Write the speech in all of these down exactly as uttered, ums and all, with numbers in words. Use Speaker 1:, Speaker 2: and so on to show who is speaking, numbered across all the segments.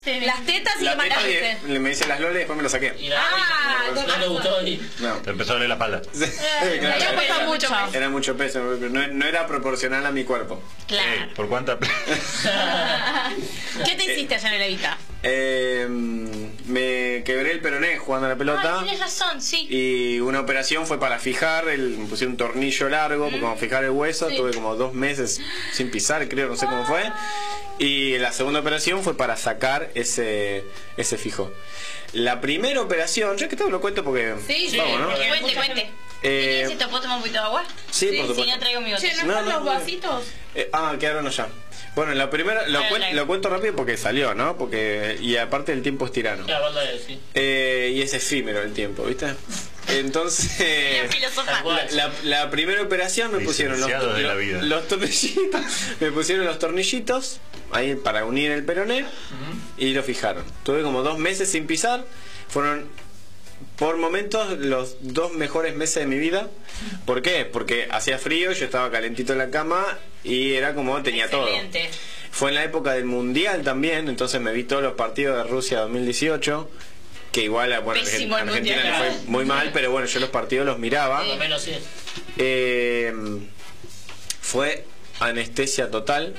Speaker 1: Sí, las tetas y
Speaker 2: la
Speaker 1: le mandaste.
Speaker 2: Le me dice las loles y después me lo saqué.
Speaker 3: Y la
Speaker 1: Ah,
Speaker 3: no, no le gustó y...
Speaker 2: No.
Speaker 4: Te empezó a doler la espalda.
Speaker 2: Sí,
Speaker 1: Eh,
Speaker 2: claro.
Speaker 1: ya pesa mucho.
Speaker 2: Era mucho peso, no, no era proporcional a mi cuerpo.
Speaker 1: Claro.
Speaker 4: Eh, ¿Por cuánta plata?
Speaker 1: ¿Qué te hiciste allá en el Evita?
Speaker 2: Eh, me quebré el peroné jugando a la pelota.
Speaker 1: Ah, tienes razón, sí.
Speaker 2: Y una operación fue para fijar, el, me pusieron un tornillo largo, mm. como fijar el hueso,
Speaker 1: sí.
Speaker 2: tuve como dos meses sin pisar, creo, no sé cómo fue. Y la segunda operación fue para sacar ese, ese fijo. La primera operación, yo que todo lo cuento porque...
Speaker 1: Sí, sí,
Speaker 2: vamos, ¿no?
Speaker 1: porque cuente, cuente.
Speaker 2: Eh,
Speaker 1: ¿Y si te puedo tomar un poquito de agua?
Speaker 2: Sí, por supuesto.
Speaker 1: Si no traigo mi botella.
Speaker 5: Che, ¿no
Speaker 2: No,
Speaker 5: están
Speaker 2: no,
Speaker 5: los
Speaker 2: no.
Speaker 5: vasitos?
Speaker 2: Eh, ah, quedaron allá. Bueno, la primera, lo,
Speaker 1: Ahora
Speaker 2: cuen-
Speaker 1: traigo.
Speaker 2: lo cuento rápido porque salió, ¿no? Porque y aparte el tiempo es tirano.
Speaker 3: La banda de sí.
Speaker 2: Eh, y es efímero el tiempo, ¿viste? Entonces,
Speaker 1: La filosofía.
Speaker 2: la, la, la primera operación me pusieron los,
Speaker 4: Licenciado de la
Speaker 2: los-
Speaker 4: vida.
Speaker 2: los tornillitos, me pusieron los tornillitos ahí para unir el peroné y lo fijaron. Tuve como dos meses sin pisar, fueron por momentos los dos mejores meses de mi vida. ¿Por qué? Porque hacía frío, yo estaba calentito en la cama y era como tenía
Speaker 1: Excelente.
Speaker 2: todo. Fue en la época del Mundial también, entonces me vi todos los partidos de Rusia dos mil dieciocho, que igual bueno,
Speaker 1: Pésimo
Speaker 2: a
Speaker 1: el
Speaker 2: Argentina le
Speaker 1: Mundial.
Speaker 2: fue muy mal, pero bueno, yo los partidos los miraba.
Speaker 3: Por lo menos sí.
Speaker 2: Eh, fue anestesia total.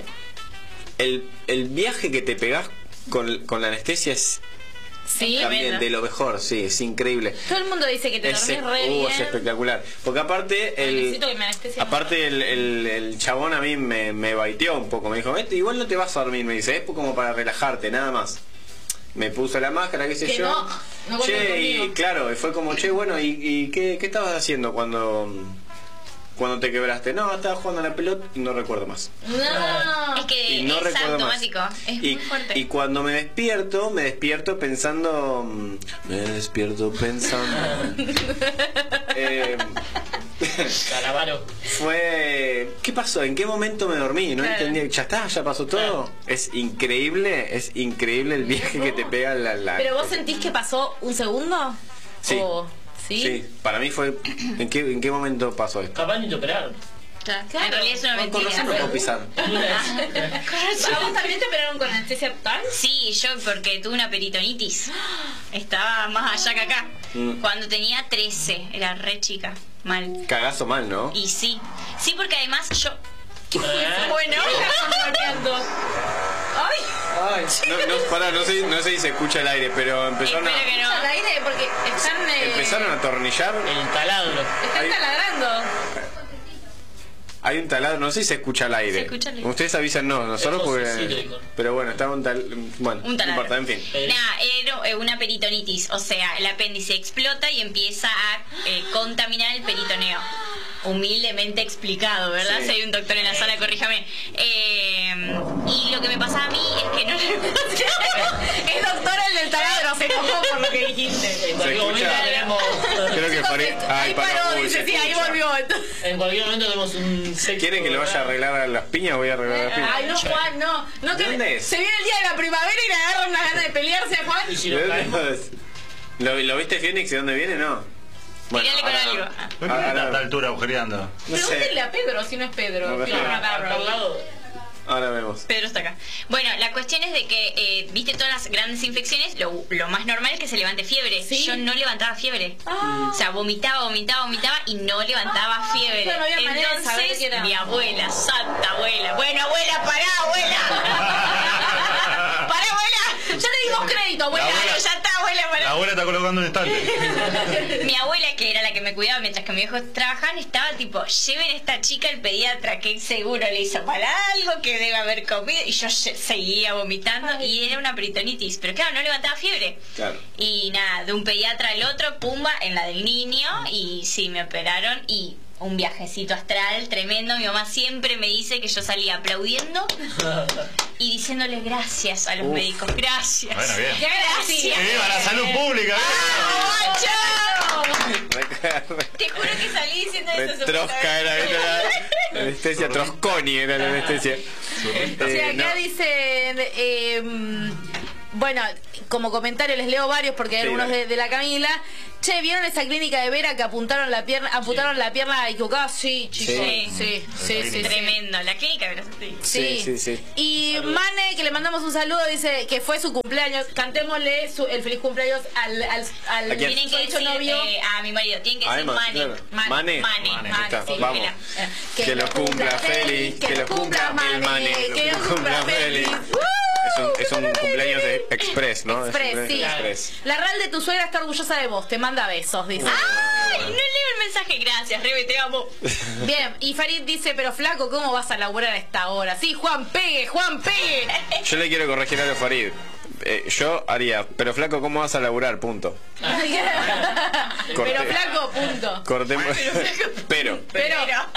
Speaker 2: El, el viaje que te pegás con, con la anestesia es
Speaker 1: Sí,
Speaker 2: también
Speaker 1: tremendo.
Speaker 2: de lo mejor, sí, es increíble.
Speaker 1: Todo el mundo dice que te
Speaker 2: Es,
Speaker 1: dormís re
Speaker 2: uh,
Speaker 1: bien.
Speaker 2: es espectacular. Porque aparte
Speaker 1: Ay,
Speaker 2: el
Speaker 1: necesito que me anestesia
Speaker 2: aparte el, el, el chabón a mí me, me baiteó un poco. Me dijo, "Vete, igual no te vas a dormir", me dice, es como para relajarte, nada más. Me puso la máscara, qué sé
Speaker 1: Que
Speaker 2: yo.
Speaker 1: no, no vuelves
Speaker 2: che, y
Speaker 1: conmigo.
Speaker 2: claro, y fue como, che, bueno, ¿y, y qué, qué estabas haciendo cuando, cuando te quebraste? No, estaba jugando a la pelota y no recuerdo más.
Speaker 1: No. Es que
Speaker 2: Y no
Speaker 1: es
Speaker 2: recuerdo más.
Speaker 1: automático. Es
Speaker 2: y,
Speaker 1: muy fuerte.
Speaker 2: y cuando me despierto, me despierto pensando. mm, Me despierto pensando. eh,
Speaker 3: Calamaro.
Speaker 2: fue. ¿Qué pasó? ¿En qué momento me dormí? No
Speaker 1: Claro.
Speaker 2: entendía. ¿Ya está? ¿Ya pasó todo?
Speaker 3: Claro.
Speaker 2: Es increíble, es increíble el viaje que te pega la. la
Speaker 1: ¿Pero vos sentís que pasó un segundo?
Speaker 2: Sí.
Speaker 1: ¿O... ¿Sí?
Speaker 2: Sí, para mí fue. ¿En qué, en qué momento pasó esto?
Speaker 3: Capaz ni te operaron.
Speaker 1: Claro. En realidad es una
Speaker 2: Con- con
Speaker 1: mentira.
Speaker 2: razón no puedo pisar.
Speaker 5: ¿A vos también te operaron con anestesia total?
Speaker 1: Sí, yo porque tuve una peritonitis. Estaba más allá que acá.
Speaker 2: Mm.
Speaker 1: Cuando tenía trece, era re chica. Mal.
Speaker 2: Cagazo mal, ¿no?
Speaker 1: Y sí. Sí, porque además yo...
Speaker 3: Eh,
Speaker 1: Bueno.
Speaker 5: ¡Ay!
Speaker 2: Ay, no, no, pará, no sé, no sé si se escucha el aire, pero empezaron
Speaker 1: Espero que
Speaker 2: a,
Speaker 1: no.
Speaker 5: Al aire porque están... eh,
Speaker 2: empezaron a atornillar.
Speaker 3: El taladro.
Speaker 5: Están
Speaker 2: Ahí-
Speaker 5: taladrando.
Speaker 2: Hay un taladro, no sé si se escucha al aire.
Speaker 1: Se escucha al aire.
Speaker 2: Ustedes avisan, no, nosotros
Speaker 3: Es
Speaker 2: porque...
Speaker 3: cítrico.
Speaker 2: Pero bueno, estaba un tal... Bueno,
Speaker 1: Un taladro.
Speaker 2: no importa, en fin.
Speaker 3: Eh,
Speaker 1: Nada, era eh, una peritonitis, o sea, el apéndice explota y empieza a eh, contaminar el peritoneo. Humildemente explicado, ¿verdad?
Speaker 2: Sí.
Speaker 1: Si hay un doctor en la sala, corríjame. Eh, y lo que me pasaba a mí es que no le...
Speaker 5: Es doctor el del taladro, se enojó por lo que dijiste.
Speaker 3: En cualquier momento
Speaker 2: escucha?
Speaker 3: tenemos.
Speaker 2: Creo que paré...
Speaker 5: Ahí paró,
Speaker 2: uy,
Speaker 5: dice,
Speaker 2: se
Speaker 5: sí, ahí
Speaker 2: escucha.
Speaker 5: volvió.
Speaker 3: En cualquier momento tenemos un sexo.
Speaker 2: ¿Quieren que le vaya a arreglar a las piñas? Voy a arreglar a las piñas.
Speaker 5: Ay, no, Juan, no. no te-
Speaker 2: ¿Dónde es?
Speaker 5: Se viene el día de la primavera y le agarran una gana de pelearse a Juan.
Speaker 3: Y si
Speaker 2: ¿De
Speaker 3: nos
Speaker 2: dónde
Speaker 3: caemos.
Speaker 2: es? ¿Lo, ¿Lo viste Fénix? ¿De dónde viene? No.
Speaker 1: Tirale con
Speaker 2: ahora
Speaker 1: algo.
Speaker 2: no.
Speaker 4: ¿Por qué
Speaker 2: Ahora
Speaker 4: a
Speaker 2: no.
Speaker 4: tanta altura agujereando?
Speaker 2: No
Speaker 5: Pregúntenle
Speaker 2: sé.
Speaker 5: a Pedro si no es Pedro.
Speaker 2: No,
Speaker 5: Tiene una
Speaker 3: Acá
Speaker 5: barba.
Speaker 3: al lado.
Speaker 2: Ahora vemos.
Speaker 1: Pedro está acá. Bueno, la cuestión es de que, eh, viste todas las grandes infecciones, lo, lo más normal es que se levante fiebre.
Speaker 5: Sí.
Speaker 1: Yo no levantaba fiebre.
Speaker 5: Ah.
Speaker 1: O sea, vomitaba, vomitaba, vomitaba y no levantaba fiebre.
Speaker 5: no había manera de saber
Speaker 1: Entonces,
Speaker 5: qué era.
Speaker 1: mi abuela, santa abuela. Bueno, abuela, pará, abuela. Pará, abuela.
Speaker 5: Ya le dimos crédito, abuela.
Speaker 4: La abuela-
Speaker 1: Ya está, abuela,
Speaker 4: La
Speaker 1: pará.
Speaker 4: abuela está colocando un estante.
Speaker 1: Mi abuela, que era la que me cuidaba mientras que mis hijos trabajaban, estaba tipo, lleven a esta chica al pediatra que seguro le hizo para algo, que debe haber comido. Y yo se- seguía vomitando y era una peritonitis. Pero claro, no levantaba fiebre.
Speaker 2: Claro.
Speaker 1: Y nada, de un pediatra al otro, pumba, en la del niño. Y sí, me operaron y un viajecito astral tremendo. Mi mamá siempre me dice que yo salía aplaudiendo y diciéndole gracias a los
Speaker 2: Uf.
Speaker 1: médicos. Gracias.
Speaker 4: Bueno, bien.
Speaker 1: Gracias.
Speaker 4: ¡Que viva la salud pública!
Speaker 1: ¡Ah, guacho!
Speaker 2: Re-
Speaker 1: Te juro que salí diciendo
Speaker 2: re
Speaker 1: eso.
Speaker 2: Trosca era, era la anestesia, Trosconi era la anestesia.
Speaker 5: O sea,
Speaker 2: Eh,
Speaker 5: acá
Speaker 2: no.
Speaker 5: dicen... Eh, bueno, como comentario les leo varios porque hay
Speaker 2: Sí,
Speaker 5: algunos
Speaker 2: dale.
Speaker 5: de, de la Camila. Che, ¿vieron esa clínica de Vera que apuntaron la pierna, amputaron la pierna equivocada? Sí, chicos.
Speaker 2: Sí.
Speaker 5: Sí, sí, sí, sí.
Speaker 1: Tremendo. La clínica, pero sí.
Speaker 5: Sí.
Speaker 2: Sí, sí, sí.
Speaker 5: Y Mane, que le mandamos un saludo, dice que fue su cumpleaños. Cantémosle su- el feliz cumpleaños al, al, al
Speaker 2: ¿A quién?
Speaker 1: Tienen que
Speaker 5: dicho
Speaker 1: decir
Speaker 5: novio.
Speaker 1: eh, a mi marido. Tienen que
Speaker 2: Ay,
Speaker 1: decir
Speaker 2: ma-
Speaker 1: Mane.
Speaker 2: claro.
Speaker 5: Mane.
Speaker 2: Mane.
Speaker 1: Mane.
Speaker 2: Ahí
Speaker 5: Mane,
Speaker 2: está,
Speaker 5: sí,
Speaker 2: vamos.
Speaker 5: mira. Eh,
Speaker 2: Que lo cumpla feliz, que lo cumpla el Mane, que lo cumpla feliz. Es un, es un cumpleaños de express, ¿no? Es un
Speaker 5: Express,
Speaker 2: cumpleaños
Speaker 5: sí.
Speaker 2: express.
Speaker 5: La Ral de tu suegra está orgullosa de vos, te manda besos, dice.
Speaker 1: Ay, no leo el mensaje. Gracias, Rebe, te amo.
Speaker 5: Bien, y Farid dice, pero flaco, ¿cómo vas a laburar a esta hora? Sí, Juan, pegue, Juan, pegue.
Speaker 2: Yo le quiero corregir algo a Farid. Eh, yo haría, pero flaco, ¿cómo vas a laburar? Punto.
Speaker 5: Pero flaco, punto.
Speaker 2: Cortemos. Pero.
Speaker 5: Pero,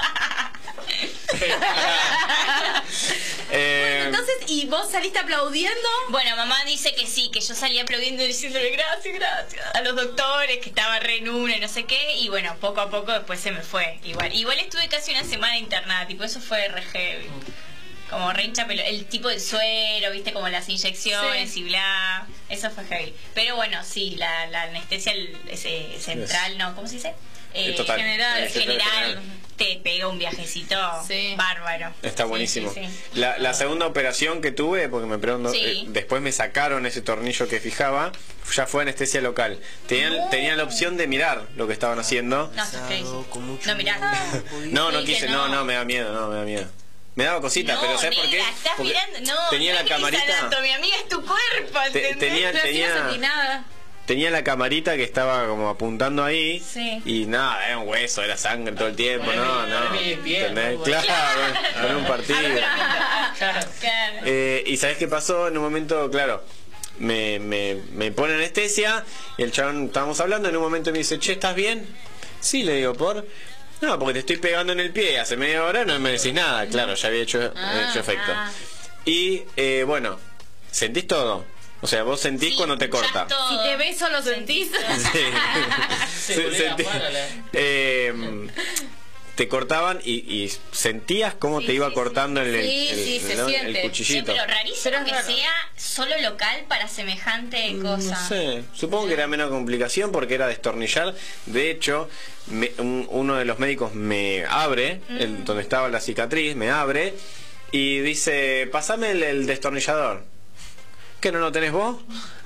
Speaker 2: Eh,
Speaker 5: entonces, ¿y vos saliste aplaudiendo?
Speaker 1: Bueno, mamá dice que sí, que yo salí aplaudiendo y diciéndole gracias, gracias a los doctores, que estaba re en una y no sé qué, y bueno, poco a poco después se me fue. Igual igual estuve casi una semana internada, tipo, eso fue re heavy. Como re hincha pelo, el tipo de suero, viste, como las inyecciones
Speaker 5: Sí.
Speaker 1: y bla, eso fue heavy. Pero bueno, sí, la, la anestesia el- ese, central, ¿no? ¿Cómo se dice? Eh,
Speaker 2: total.
Speaker 1: General,
Speaker 2: Eh,
Speaker 1: general,
Speaker 2: general.
Speaker 1: te pega un viajecito
Speaker 5: Sí.
Speaker 1: bárbaro.
Speaker 2: Está
Speaker 1: Sí,
Speaker 2: buenísimo.
Speaker 1: sí, sí.
Speaker 2: La, la segunda operación que tuve, porque me pregunto,
Speaker 1: Sí.
Speaker 2: eh, después me sacaron ese tornillo que fijaba, ya fue anestesia local. Tenían, tenían la opción de mirar lo que estaban haciendo.
Speaker 1: No, ¿qué dice? No, mirá.
Speaker 2: No, no
Speaker 1: Sí,
Speaker 2: quise,
Speaker 1: que
Speaker 2: no,
Speaker 1: no.
Speaker 2: no, me da miedo, no, me da miedo. Me daba cositas,
Speaker 1: No,
Speaker 2: pero ¿sabes por qué?
Speaker 1: negra, estás
Speaker 2: Porque
Speaker 1: mirando, no,
Speaker 2: tenía
Speaker 1: no
Speaker 2: la
Speaker 1: es Grey's
Speaker 2: camarita.
Speaker 1: Anatomy, amiga, es tu cuerpo,
Speaker 2: Te-
Speaker 1: ¿entendés?
Speaker 2: tenía-
Speaker 5: Pero así no
Speaker 2: tenía-
Speaker 5: sentí nada.
Speaker 2: Tenía la camarita que estaba como apuntando ahí.
Speaker 1: Sí.
Speaker 2: Y nada, era un hueso, era sangre todo el tiempo,
Speaker 3: Para
Speaker 2: no,
Speaker 3: mí,
Speaker 2: no.
Speaker 3: para mí es bien,
Speaker 2: ¿Entendés?
Speaker 3: ¿no?
Speaker 2: Claro, era un partido.
Speaker 3: Claro.
Speaker 1: Claro.
Speaker 2: Eh, y ¿sabes qué pasó? En un momento, claro, me, me, me pone anestesia y el chabón, estábamos hablando, en un momento me dice, che, ¿estás bien? Sí, le digo, ¿por? No, porque te estoy pegando en el pie y hace media hora no me decís nada. Claro, ya había hecho,
Speaker 5: Ah,
Speaker 2: hecho efecto.
Speaker 1: ah.
Speaker 2: Y eh, bueno, ¿sentís todo? O sea, vos sentís
Speaker 1: Sí,
Speaker 2: cuando te
Speaker 1: ya
Speaker 2: corta.
Speaker 1: todo.
Speaker 5: Si te beso, lo sentís.
Speaker 2: Sí.
Speaker 3: Se
Speaker 2: Se-
Speaker 3: volvía
Speaker 2: sentí-
Speaker 3: afuera, la-
Speaker 2: eh, te cortaban y, y sentías cómo
Speaker 1: Sí,
Speaker 2: te iba
Speaker 1: sí,
Speaker 2: cortando el, el,
Speaker 5: Sí,
Speaker 2: el-
Speaker 5: sí, se
Speaker 2: ¿no? el
Speaker 5: siente.
Speaker 1: Sí,
Speaker 2: cuchillito.
Speaker 1: pero rarísimo
Speaker 5: Pero es
Speaker 1: que
Speaker 5: raro.
Speaker 1: sea solo local para semejante cosa.
Speaker 2: No sé, supongo que era menos complicación porque era destornillar. De hecho, me- un- uno de los médicos me abre, el- donde estaba la cicatriz, me abre y dice, pasame el, el destornillador. ¿Qué no lo tenés vos?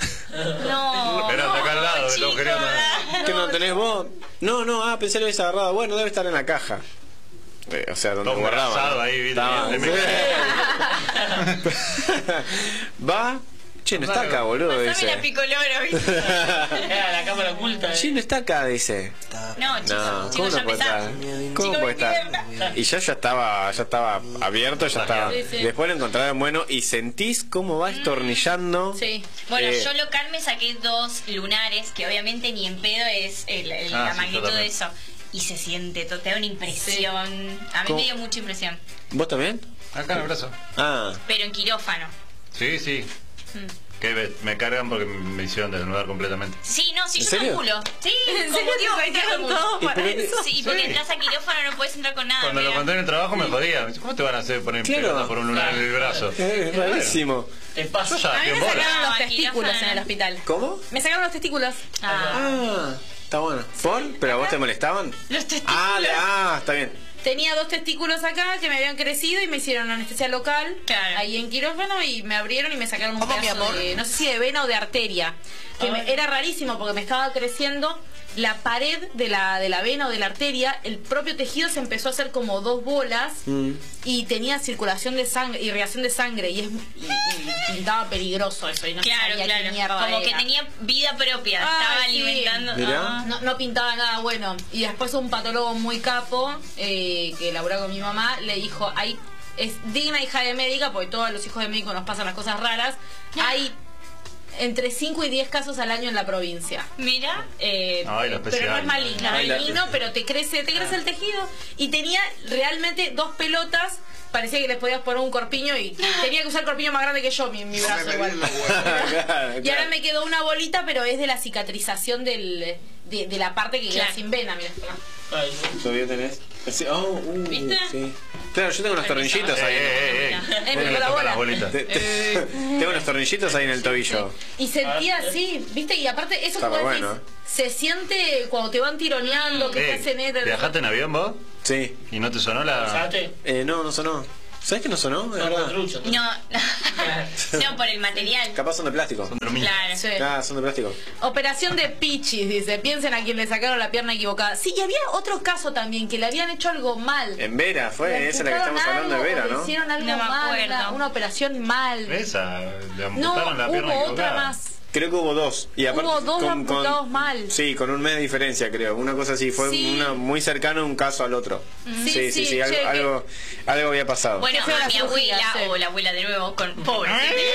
Speaker 1: No.
Speaker 4: Era acá al lado del
Speaker 1: chico,
Speaker 4: agujero.
Speaker 1: ¿verdad?
Speaker 2: ¿Qué no lo tenés vos? No, no, ah, pensé que lo habías agarrado. Bueno, debe estar en la caja. Eh, o sea, donde
Speaker 4: Todo
Speaker 2: guardaba.
Speaker 4: engrasado
Speaker 2: ¿no?
Speaker 4: ahí, ¿viste?
Speaker 2: Estaba- Va. Che, no está acá, boludo,
Speaker 1: Pasame
Speaker 2: dice.
Speaker 1: la picoloro, ¿viste?
Speaker 3: Era la cámara oculta.
Speaker 2: Sí,
Speaker 3: eh.
Speaker 2: no está acá, dice.
Speaker 1: No, chicos,
Speaker 2: No,
Speaker 1: chicos,
Speaker 2: ¿cómo
Speaker 1: ya
Speaker 2: no puede estar?
Speaker 1: empezamos.
Speaker 2: ¿Cómo
Speaker 1: Chicos,
Speaker 2: puede
Speaker 1: de
Speaker 2: estar?
Speaker 1: mierda.
Speaker 2: Y ya ya estaba, ya estaba abierto, ya estaba.
Speaker 5: Sí, sí.
Speaker 2: Después lo encontraron bueno y sentís cómo va estornillando.
Speaker 5: Sí.
Speaker 1: Bueno,
Speaker 2: Eh,
Speaker 1: yo local me saqué dos lunares, que obviamente ni en pedo es el- el-
Speaker 4: Ah,
Speaker 1: la
Speaker 4: sí,
Speaker 1: magnitud
Speaker 4: yo
Speaker 1: de
Speaker 4: también.
Speaker 1: eso. Y se siente, to- te da una impresión. A mí
Speaker 2: ¿Cómo?
Speaker 1: me dio mucha impresión.
Speaker 2: ¿Vos también?
Speaker 4: Acá en el brazo.
Speaker 2: Ah,
Speaker 1: Pero en quirófano.
Speaker 4: Sí, sí.
Speaker 1: Mm.
Speaker 4: Que me, me cargan porque me hicieron desnudar completamente.
Speaker 1: Sí, no, sí,
Speaker 2: ¿En
Speaker 1: yo
Speaker 2: serio?
Speaker 1: calculo. Sí,
Speaker 5: ¿En
Speaker 1: como
Speaker 5: serio
Speaker 1: Dios,
Speaker 5: te sacaron
Speaker 1: calculo.
Speaker 5: todo
Speaker 2: ¿Y
Speaker 5: para
Speaker 2: pero qué-
Speaker 5: eso?
Speaker 1: Sí, porque
Speaker 4: Sí.
Speaker 1: entras a quirófano no puedes entrar con nada.
Speaker 4: Cuando lo
Speaker 1: mira.
Speaker 4: conté en el trabajo me jodía. Me dice, ¿cómo te van a hacer poner
Speaker 2: Claro.
Speaker 4: pelota por un lunar en el brazo?
Speaker 2: es rarísimo.
Speaker 3: Te
Speaker 4: Yo
Speaker 3: paso.
Speaker 4: ya,
Speaker 5: A mí
Speaker 4: qué
Speaker 5: me
Speaker 4: bola.
Speaker 5: sacaron los
Speaker 1: No, aquí
Speaker 5: testículos
Speaker 1: no
Speaker 5: en el hospital.
Speaker 2: ¿Cómo?
Speaker 5: Me sacaron los testículos.
Speaker 1: Ah,
Speaker 2: Ah, está bueno. ¿Por? ¿Pero a vos te molestaban?
Speaker 1: los testículos.
Speaker 2: Ah, le- ah, está bien.
Speaker 5: Tenía dos testículos acá que me habían crecido y me hicieron anestesia local
Speaker 1: Claro.
Speaker 5: ahí en quirófano y me abrieron y me sacaron un
Speaker 6: ¿Cómo, mi
Speaker 5: pedazo
Speaker 6: amor?
Speaker 5: de, no sé si de vena o de arteria, que me- era rarísimo porque me estaba creciendo la pared de la, de la vena o de la arteria, el propio tejido se empezó a hacer como dos bolas
Speaker 2: Mm.
Speaker 5: y tenía circulación de sangre, irrigación de sangre y, es, y, y pintaba peligroso eso y no
Speaker 1: Claro,
Speaker 5: sabía qué
Speaker 1: claro.
Speaker 5: mierda
Speaker 1: Como que
Speaker 5: era.
Speaker 1: tenía vida propia.
Speaker 5: Ah,
Speaker 1: estaba
Speaker 5: sí.
Speaker 1: alimentando.
Speaker 2: Mirá.
Speaker 1: Ah.
Speaker 5: No, no pintaba nada bueno. Y después un patólogo muy capo, eh, que laburaba con mi mamá, le dijo, hay, es digna hija de médica, porque todos los hijos de médico nos pasan las cosas raras, hay entre cinco y diez casos al año en la provincia.
Speaker 1: Mira.
Speaker 5: Eh,
Speaker 4: Ay, la
Speaker 5: pero no es
Speaker 4: especial.
Speaker 5: maligno,
Speaker 2: Ay, la-
Speaker 5: maligno, pero te crece, te crece el tejido. Y tenía realmente dos pelotas, parecía que les podías poner un corpiño y tenía que usar el corpiño más grande que yo, mi, mi brazo igual.
Speaker 2: Claro,
Speaker 5: Y ahora
Speaker 2: claro.
Speaker 5: me quedó una bolita, pero es de la cicatrización del, de, de la parte que queda
Speaker 1: Claro.
Speaker 5: sin vena, mira.
Speaker 3: Ay,
Speaker 2: ¿Todavía tenés? Sí, oh, uh,
Speaker 5: ¿Viste?
Speaker 2: sí. Claro, yo tengo unos tornillitos
Speaker 4: Eh,
Speaker 2: ahí.
Speaker 4: eh, eh,
Speaker 5: Eh,
Speaker 4: eh.
Speaker 5: me
Speaker 4: Le
Speaker 5: tocó la
Speaker 4: toca
Speaker 5: bola.
Speaker 4: las bolitas.
Speaker 2: Te- te- Tengo unos tornillitos ahí en el tobillo.
Speaker 5: Y sentía así, ¿viste? Y aparte, eso que
Speaker 2: Estaba
Speaker 5: vos
Speaker 2: bueno,
Speaker 5: decís, se siente cuando te van tironeando, que
Speaker 4: Eh,
Speaker 5: te hacen el...
Speaker 4: ¿Viajaste en avión vos?
Speaker 2: Sí.
Speaker 4: ¿Y no te sonó la...?
Speaker 3: ¿Pensaste?
Speaker 2: Eh, no, no sonó. ¿Sabes que no sonó? De
Speaker 3: Son
Speaker 2: verdad.
Speaker 3: con trucho.
Speaker 1: No, no, por el material.
Speaker 2: Capaz son de plástico.
Speaker 4: Son de aluminio.
Speaker 1: Claro.
Speaker 5: Sí.
Speaker 2: Ah, son de plástico.
Speaker 5: Operación de Pichis, dice. Piensen a quien le sacaron la pierna equivocada. Sí, y había otro caso también, que le habían hecho algo mal.
Speaker 2: En Vera, fue
Speaker 5: Le
Speaker 2: esa es la que estamos
Speaker 5: amputaron
Speaker 2: hablando de
Speaker 5: algo,
Speaker 2: Vera,
Speaker 5: le
Speaker 2: ¿no?
Speaker 5: hicieron algo
Speaker 1: No me
Speaker 5: mal,
Speaker 1: acuerdo.
Speaker 5: una, una operación mal.
Speaker 4: Esa, le
Speaker 5: No,
Speaker 4: amputaron la pierna
Speaker 5: hubo otra
Speaker 4: equivocada.
Speaker 5: más.
Speaker 2: Creo que hubo dos. Y aparte,
Speaker 5: Hubo dos amputados mal.
Speaker 2: Sí, con un mes de diferencia, creo. Una cosa así, fue
Speaker 5: Sí.
Speaker 2: una muy cercano un caso al otro.
Speaker 5: Sí,
Speaker 2: Sí, sí,
Speaker 5: sí,
Speaker 2: sí, algo,
Speaker 5: che, que-
Speaker 2: algo, algo había pasado.
Speaker 1: Bueno,
Speaker 5: Qué fea
Speaker 1: a
Speaker 5: la
Speaker 1: mi
Speaker 5: cirugía,
Speaker 1: abuela,
Speaker 5: sí.
Speaker 1: o la abuela de nuevo, con pobre.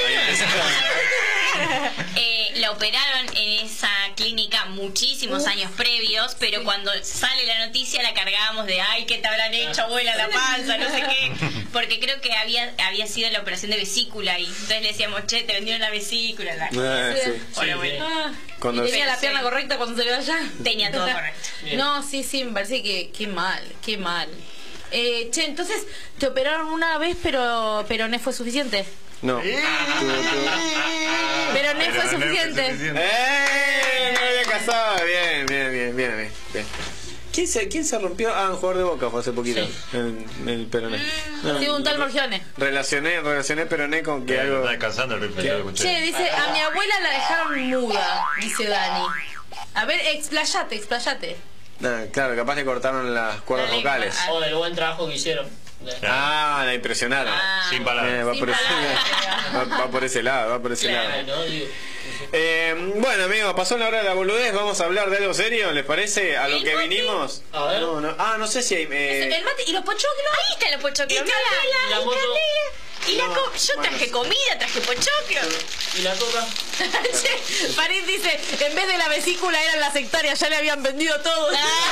Speaker 1: Eh, la operaron en esa clínica muchísimos años previos, pero cuando sale la noticia la cargábamos de ay, ¿qué te habrán hecho, abuela, la panza? No sé qué. Porque creo que había había sido la operación de vesícula y entonces le decíamos, che, te vendieron la vesícula. La...
Speaker 2: Ah, sí.
Speaker 1: Bueno,
Speaker 3: Sí,
Speaker 1: bueno.
Speaker 5: Ah,
Speaker 2: Cuando-
Speaker 5: y tenía la
Speaker 1: Sí.
Speaker 5: pierna correcta cuando se ve allá.
Speaker 1: Tenía todo correcto.
Speaker 3: Bien.
Speaker 5: No, sí, sí, me parece que qué mal, qué mal. Eh, che, entonces te operaron una vez, pero pero no fue suficiente.
Speaker 2: No.
Speaker 4: Eh.
Speaker 2: Tuvo- tuvo-
Speaker 5: Pero no
Speaker 4: Pero
Speaker 5: fue
Speaker 4: no
Speaker 5: suficiente.
Speaker 2: ¡Eh! No había casado. Bien, bien, bien, bien, bien. bien. ¿Quién se, ¿Quién se rompió? Ah, un jugador de Boca fue hace poquito.
Speaker 3: Sí.
Speaker 2: En, en el peroné. No,
Speaker 5: Sí, un tal Morgione.
Speaker 2: Relacioné, relacioné peroné con que
Speaker 4: Que
Speaker 2: algo.
Speaker 4: está descansando el rifle, yo lo escuché.
Speaker 5: Che, dice, a mi abuela la dejaron muda, dice Dani. A ver, explayate, explayate.
Speaker 2: Ah, claro, capaz le cortaron las cuerdas
Speaker 1: La lengua.
Speaker 2: vocales.
Speaker 3: O del buen trabajo que hicieron.
Speaker 2: Ah, la impresionaron.
Speaker 1: Ah.
Speaker 4: Sin
Speaker 2: Eh,
Speaker 4: palabras.
Speaker 2: va,
Speaker 5: Sin
Speaker 2: por ese,
Speaker 5: palabras.
Speaker 2: va, va por ese lado, va por ese
Speaker 3: Claro,
Speaker 2: lado.
Speaker 3: ¿no? Digo,
Speaker 2: Eh, bueno, amigos, pasó la hora de la boludez. Vamos a hablar de algo serio, ¿les parece? A lo
Speaker 5: ¿El
Speaker 2: que
Speaker 5: mate?
Speaker 2: vinimos.
Speaker 3: A ver.
Speaker 2: No, no. Ah, no sé si hay. eh,
Speaker 5: El mate y los pochoclos.
Speaker 1: Ahí está la pochoclo.
Speaker 5: Y
Speaker 1: Mira,
Speaker 5: Candela,
Speaker 3: la
Speaker 1: y
Speaker 3: moto.
Speaker 1: Candela. Y la
Speaker 2: No,
Speaker 1: co- yo
Speaker 2: bueno,
Speaker 1: traje
Speaker 2: sí.
Speaker 1: comida, traje pochoclo.
Speaker 3: ¿Y la coca?
Speaker 5: Che, Farid dice, en vez de la vesícula eran las hectáreas, ya le habían vendido todo.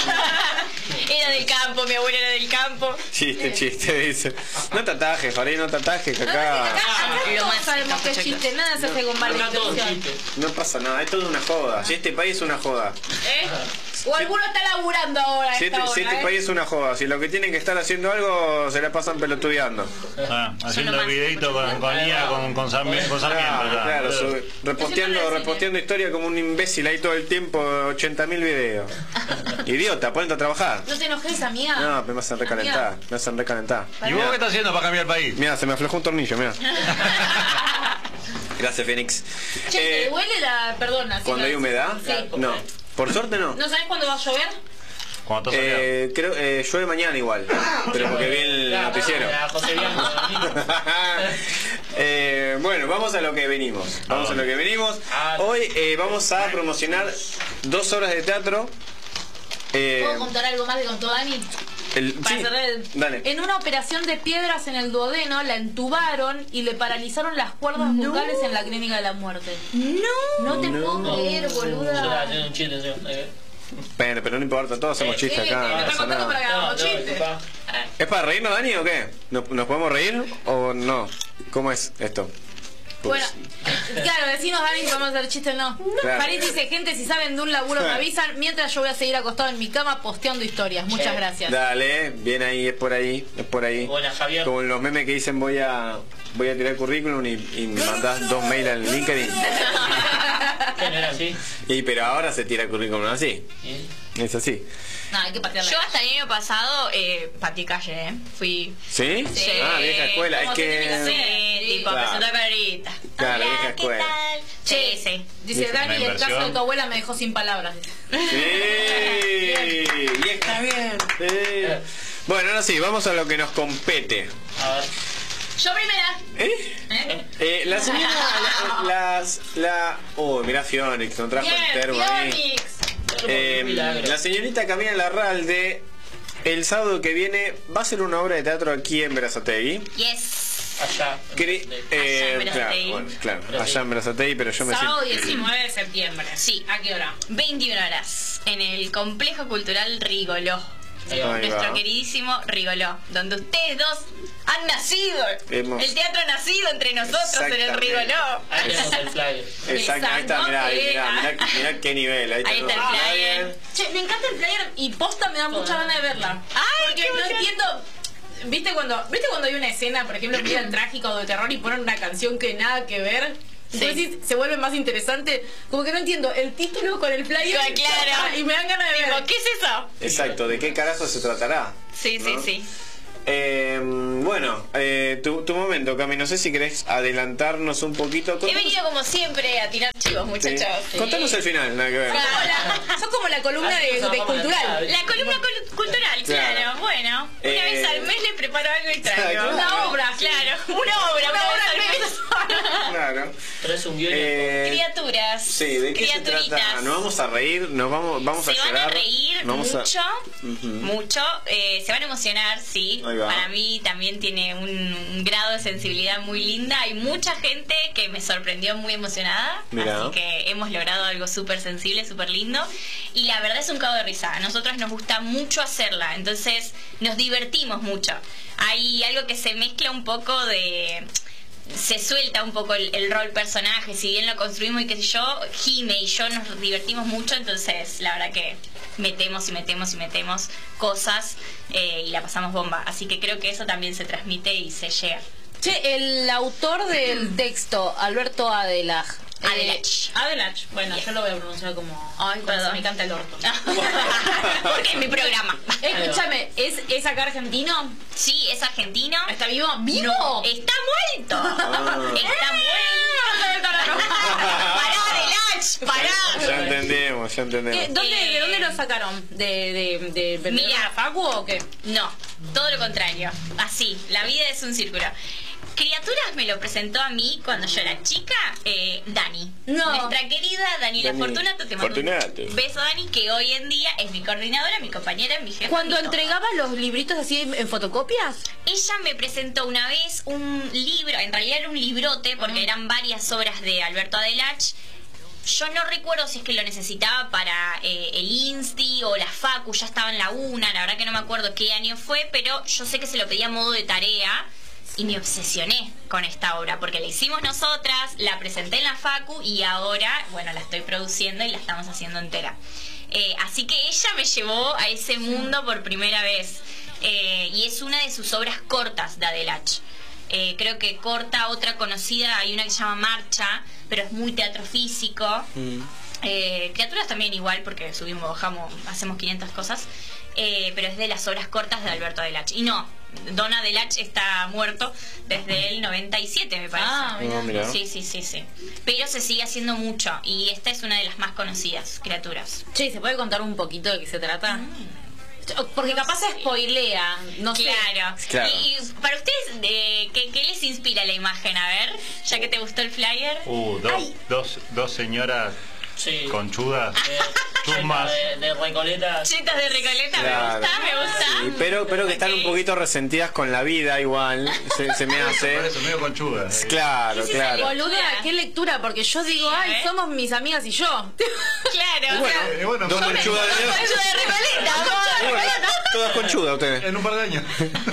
Speaker 1: Era del campo, mi abuela era del campo.
Speaker 2: Chiste, chiste, dice. No te atajes, Farid, no te atajes, que
Speaker 5: Acá,
Speaker 2: acá
Speaker 5: acá
Speaker 1: lo
Speaker 5: todos
Speaker 1: más
Speaker 5: sabemos que es
Speaker 1: pochoclo.
Speaker 5: chiste, nada se hace con mala
Speaker 3: Acá todo
Speaker 5: intención.
Speaker 3: chiste.
Speaker 2: no pasa nada, es toda una joda. Si este país es una joda.
Speaker 5: ¿Eh? O alguno está laburando ahora a
Speaker 2: Si
Speaker 5: esta
Speaker 2: este,
Speaker 5: hora,
Speaker 2: si este
Speaker 5: ¿eh?
Speaker 2: país es una joda, si lo que tienen que estar haciendo algo, se la pasan pelotudeando.
Speaker 4: Ah, haciendo
Speaker 1: más.
Speaker 4: el videito con, con I A, con, con, Sarmi- con Sarmiento.
Speaker 2: Claro,
Speaker 4: ya.
Speaker 2: claro, su- reposteando,
Speaker 5: Eso no lo
Speaker 2: reposteando historia como un imbécil ahí todo el tiempo, ochenta mil videos. Idiota, ponete a trabajar.
Speaker 5: No te enojes, amiga.
Speaker 2: No, me hacen recalentar, me hacen recalentar.
Speaker 4: ¿Y vos qué estás haciendo para cambiar el país?
Speaker 2: Mira, se me aflojó un tornillo, mira. Gracias, Fénix.
Speaker 5: Che,
Speaker 2: Eh,
Speaker 5: ¿te duele la... Perdona. si
Speaker 2: ¿Cuando
Speaker 5: no-
Speaker 2: hay humedad?
Speaker 5: Sí.
Speaker 2: No. Por suerte no.
Speaker 5: ¿No sabes cuándo va a llover?
Speaker 4: Cuando estás soleado.
Speaker 2: Eh, creo eh, llueve mañana igual, pero porque vi el
Speaker 3: Claro,
Speaker 2: noticiero.
Speaker 3: la José Bianco,
Speaker 2: Eh, bueno, vamos a lo que venimos. Vamos a lo que venimos.
Speaker 3: Ah.
Speaker 2: Hoy eh, vamos a promocionar dos obras de teatro. Eh,
Speaker 5: ¿Puedo contar algo más que contó Dani?
Speaker 2: el,
Speaker 5: Para
Speaker 2: sí,
Speaker 5: cerrar el-
Speaker 2: dale.
Speaker 5: En una operación de piedras en el duodeno, la entubaron y le paralizaron las cuerdas vocales en la clínica de la muerte.
Speaker 1: No.
Speaker 5: No te
Speaker 2: No.
Speaker 5: puedo creer,
Speaker 3: Yo estaba
Speaker 5: boluda.
Speaker 3: haciendo un chiste, ¿sí? Eh,
Speaker 2: Pero, pero no importa, todos hacemos
Speaker 3: Eh,
Speaker 2: chistes
Speaker 5: Sí,
Speaker 2: acá.
Speaker 5: me
Speaker 2: no
Speaker 5: está
Speaker 2: pasa
Speaker 5: contando
Speaker 2: nada.
Speaker 5: para que hagamos
Speaker 3: no, no,
Speaker 5: chistes.
Speaker 3: papá.
Speaker 2: ¿Es para reírnos, Dani, o qué? ¿Nos, nos podemos reír o no? ¿Cómo es esto?
Speaker 5: Bueno, claro, decinos Dani, podemos hacer chistes, no.
Speaker 2: Claro.
Speaker 5: Farid dice, gente, si saben de un laburo me avisan, mientras yo voy a seguir acostado en mi cama posteando historias. Muchas
Speaker 3: Eh,
Speaker 5: gracias.
Speaker 2: Dale, bien ahí, es por ahí, es por ahí.
Speaker 3: Buena, Javier.
Speaker 2: Como los memes que dicen voy a voy a tirar currículum y, y me mandás dos mails al LinkedIn.
Speaker 3: ¿Qué no era así?
Speaker 2: Y pero ahora se tira currículum así.
Speaker 3: ¿Y?
Speaker 2: Es así.
Speaker 5: No, hay que patearla.
Speaker 1: Yo hasta el año pasado eh, patí calle, ¿eh? Fui.
Speaker 2: ¿Sí?
Speaker 1: Sí.
Speaker 2: Ah, vieja escuela. Es
Speaker 5: ¿Cómo se tiene que
Speaker 2: que.
Speaker 5: hacer?
Speaker 1: Sí, tipo,
Speaker 2: Claro.
Speaker 1: presentar carita.
Speaker 2: Claro,
Speaker 1: Hola,
Speaker 2: vieja
Speaker 1: ¿qué
Speaker 2: escuela.
Speaker 1: tal? Sí, sí.
Speaker 5: Dice
Speaker 2: Dice,
Speaker 5: Dani,
Speaker 4: una
Speaker 5: el caso
Speaker 4: inversión.
Speaker 5: de tu abuela me dejó sin palabras.
Speaker 2: Sí. Vieja bien. Sí. Bueno, ahora sí, vamos a lo que nos compete.
Speaker 3: A ver.
Speaker 5: Yo primera.
Speaker 2: ¿Eh?
Speaker 5: ¿Eh?
Speaker 2: Eh, la señora, la, las, la, oh, mirá Fionix, nos trajo el termo ahí.
Speaker 5: Fionix.
Speaker 2: Eh,
Speaker 3: Milagro.
Speaker 2: la señorita Camila Larralde, el sábado que viene, va a hacer una obra de teatro aquí en Berazategui.
Speaker 1: Yes.
Speaker 3: Allá.
Speaker 2: Cre- eh,
Speaker 1: Allá en
Speaker 2: claro,
Speaker 1: Berazategui.
Speaker 2: bueno, claro, allá en Berazategui, pero yo me
Speaker 5: Sábado
Speaker 2: siento...
Speaker 5: diecinueve de septiembre.
Speaker 1: Sí.
Speaker 5: ¿A qué hora?
Speaker 1: veintiuna horas. En el Complejo Cultural Rigoló.
Speaker 3: Ahí va.
Speaker 2: Ahí
Speaker 1: nuestro
Speaker 2: va.
Speaker 1: queridísimo Rigoló, donde ustedes dos han nacido.
Speaker 2: Hemos-
Speaker 1: El teatro ha nacido entre nosotros en el
Speaker 2: Exactamente.
Speaker 1: Rigoló.
Speaker 3: Ahí tenemos el flyer.
Speaker 2: Exacto, ahí está, mirá, ahí, mirá, mirá, mirá qué nivel. Ahí,
Speaker 1: Ahí está el
Speaker 2: todo.
Speaker 1: flyer.
Speaker 5: Che, me encanta el flyer y posta me da mucha ganas de verla.
Speaker 1: Ay,
Speaker 5: porque
Speaker 1: qué
Speaker 5: no
Speaker 1: emoción.
Speaker 5: entiendo. ¿Viste cuando, ¿Viste cuando hay una escena, por ejemplo, que trágica o de terror y ponen una canción que nada que ver?
Speaker 1: Sí.
Speaker 5: Entonces se vuelve más interesante. Como que no entiendo el título con el flyer.
Speaker 1: Ah, claro.
Speaker 5: Y me dan ganas de
Speaker 1: Tipo,
Speaker 5: ver.
Speaker 1: ¿qué es eso?
Speaker 2: Exacto, ¿de qué carajo se tratará?
Speaker 1: Sí, sí,
Speaker 2: ¿No?
Speaker 1: sí.
Speaker 2: Eh, bueno, eh, tu, tu momento, Cami, no sé si querés adelantarnos un poquito.
Speaker 1: He
Speaker 2: Contanos-
Speaker 1: venido como siempre a tirar chivos,
Speaker 2: Sí.
Speaker 1: muchachos. Sí.
Speaker 2: Contanos el final, nada que ver.
Speaker 5: Sos como la, sos como la columna
Speaker 3: Así
Speaker 5: de,
Speaker 3: nos
Speaker 5: de
Speaker 3: ahorramos la
Speaker 5: cultural.
Speaker 3: entrada.
Speaker 1: La columna cul- cultural,
Speaker 2: Claro.
Speaker 1: claro. Bueno, una
Speaker 2: Eh,
Speaker 1: vez al mes les preparo algo y traigo.
Speaker 2: Claro.
Speaker 5: Una obra.
Speaker 1: Claro, una obra, una,
Speaker 5: obra
Speaker 1: vez
Speaker 5: al
Speaker 1: al mes.
Speaker 2: Claro.
Speaker 3: Pero es un guión.
Speaker 2: Eh,
Speaker 1: Criaturas.
Speaker 2: sí, ¿de qué se
Speaker 1: criaturitas.
Speaker 2: trata? Nos vamos a reír, nos vamos, vamos
Speaker 1: Se
Speaker 2: a
Speaker 1: van
Speaker 2: llorar.
Speaker 1: a reír
Speaker 2: nos vamos a-
Speaker 1: mucho,
Speaker 2: Ujú.
Speaker 1: mucho. Eh, se van a emocionar, sí.
Speaker 2: Ahí va.
Speaker 1: Para mí también tiene un, un grado de sensibilidad muy linda. Hay mucha gente que me sorprendió muy emocionada.
Speaker 2: Mirá.
Speaker 1: Así que hemos logrado algo súper sensible, súper lindo. Y la verdad es un cago de risa. A nosotros nos gusta mucho hacerla. Entonces nos divertimos mucho. Hay algo que se mezcla un poco de... Se suelta un poco el, el rol personaje, si bien lo construimos y qué sé yo, Jime y yo nos divertimos mucho, entonces la verdad que metemos y metemos y metemos cosas eh, y la pasamos bomba. Así que creo que eso también se transmite y se llega.
Speaker 5: Che, el autor del texto, Alberto Adelaj. eh,
Speaker 1: Adelach.
Speaker 5: Adelach. Bueno, yo lo voy a pronunciar como.
Speaker 1: Ay,
Speaker 5: como
Speaker 1: perdón.
Speaker 5: se me canta el orto.
Speaker 1: Porque es mi programa.
Speaker 5: Escúchame, ¿es, ¿es acá argentino?
Speaker 1: Sí, es argentino.
Speaker 5: ¿Está vivo? ¿Vivo?
Speaker 1: No, está muerto. Está muerto. Pará, Adelach, pará.
Speaker 2: Ya entendemos, ya entendemos.
Speaker 5: ¿Qué- dónde,
Speaker 1: Eh,
Speaker 5: ¿De dónde lo sacaron? ¿De, de, de vendedor
Speaker 1: Mira.
Speaker 5: de la Facu o qué?
Speaker 1: No, todo lo contrario. Así, la vida es un círculo. Criaturas me lo presentó a mí cuando yo era chica, eh, Dani.
Speaker 5: No.
Speaker 1: Nuestra querida Daniela
Speaker 2: Dani,
Speaker 1: Fortunato, te mando
Speaker 2: Fortunato.
Speaker 1: un beso, Dani, que hoy en día es mi coordinadora, mi compañera, mi jefa.
Speaker 5: Cuando
Speaker 1: mi todo.
Speaker 5: entregaba los libritos así en, en fotocopias.
Speaker 1: Ella me presentó una vez un libro, en realidad era un librote, porque eran varias obras de Alberto Adelach. Yo no recuerdo si es que lo necesitaba para eh, el Insti o la Facu, ya estaba en la una, la verdad que no me acuerdo qué año fue, pero yo sé que se lo pedía a modo de tarea y me obsesioné con esta obra, porque la hicimos nosotras, la presenté en la Facu y ahora, bueno, la estoy produciendo y la estamos haciendo entera. Eh, así que ella me llevó a ese mundo por primera vez. Eh, y es una de sus obras cortas de Adelach. Eh, creo que corta otra conocida, hay una que se llama Marcha, pero es muy teatro físico.
Speaker 2: Mm.
Speaker 1: Eh, criaturas también igual, porque subimos, bajamos, hacemos quinientas cosas. Eh, pero es de las obras cortas de Alberto Adelach. Y no, Don Adelach está muerto desde el noventa y siete, me parece.
Speaker 5: Ah, mira.
Speaker 2: No, mirá.
Speaker 1: Sí, sí, sí, sí. Pero se sigue haciendo mucho y esta es una de las más conocidas, Criaturas.
Speaker 5: Che, ¿se puede contar un poquito de qué se trata? Porque capaz se spoilea, no sé.
Speaker 1: Claro.
Speaker 2: Claro.
Speaker 1: Y, y para ustedes, eh, ¿qué, ¿qué les inspira la imagen? A ver, ya que te gustó el flyer.
Speaker 4: Uh, dos, dos, dos señoras
Speaker 3: Sí.
Speaker 4: conchudas,
Speaker 3: Eh,
Speaker 4: chusmas.
Speaker 3: de, de Recoleta.
Speaker 1: Chitas de Recoleta,
Speaker 2: Claro.
Speaker 1: me gusta, me gusta.
Speaker 2: Sí, pero, pero que están
Speaker 1: Ok.
Speaker 2: un poquito resentidas con la vida igual, se, se me
Speaker 4: Por
Speaker 2: hace.
Speaker 4: eso, medio conchudas.
Speaker 2: Claro,
Speaker 1: ¿Qué es
Speaker 2: claro.
Speaker 5: Boluda, qué lectura, porque yo digo,
Speaker 1: a
Speaker 5: ay,
Speaker 1: ver.
Speaker 5: somos mis amigas y yo.
Speaker 1: Claro.
Speaker 2: Bueno,
Speaker 1: o sea,
Speaker 4: Eh, bueno,
Speaker 2: dos
Speaker 4: son-
Speaker 2: conchudas de
Speaker 1: Conchuda de Recoleta, amor.
Speaker 2: Bueno, todas conchudas ustedes.
Speaker 4: En un par de años.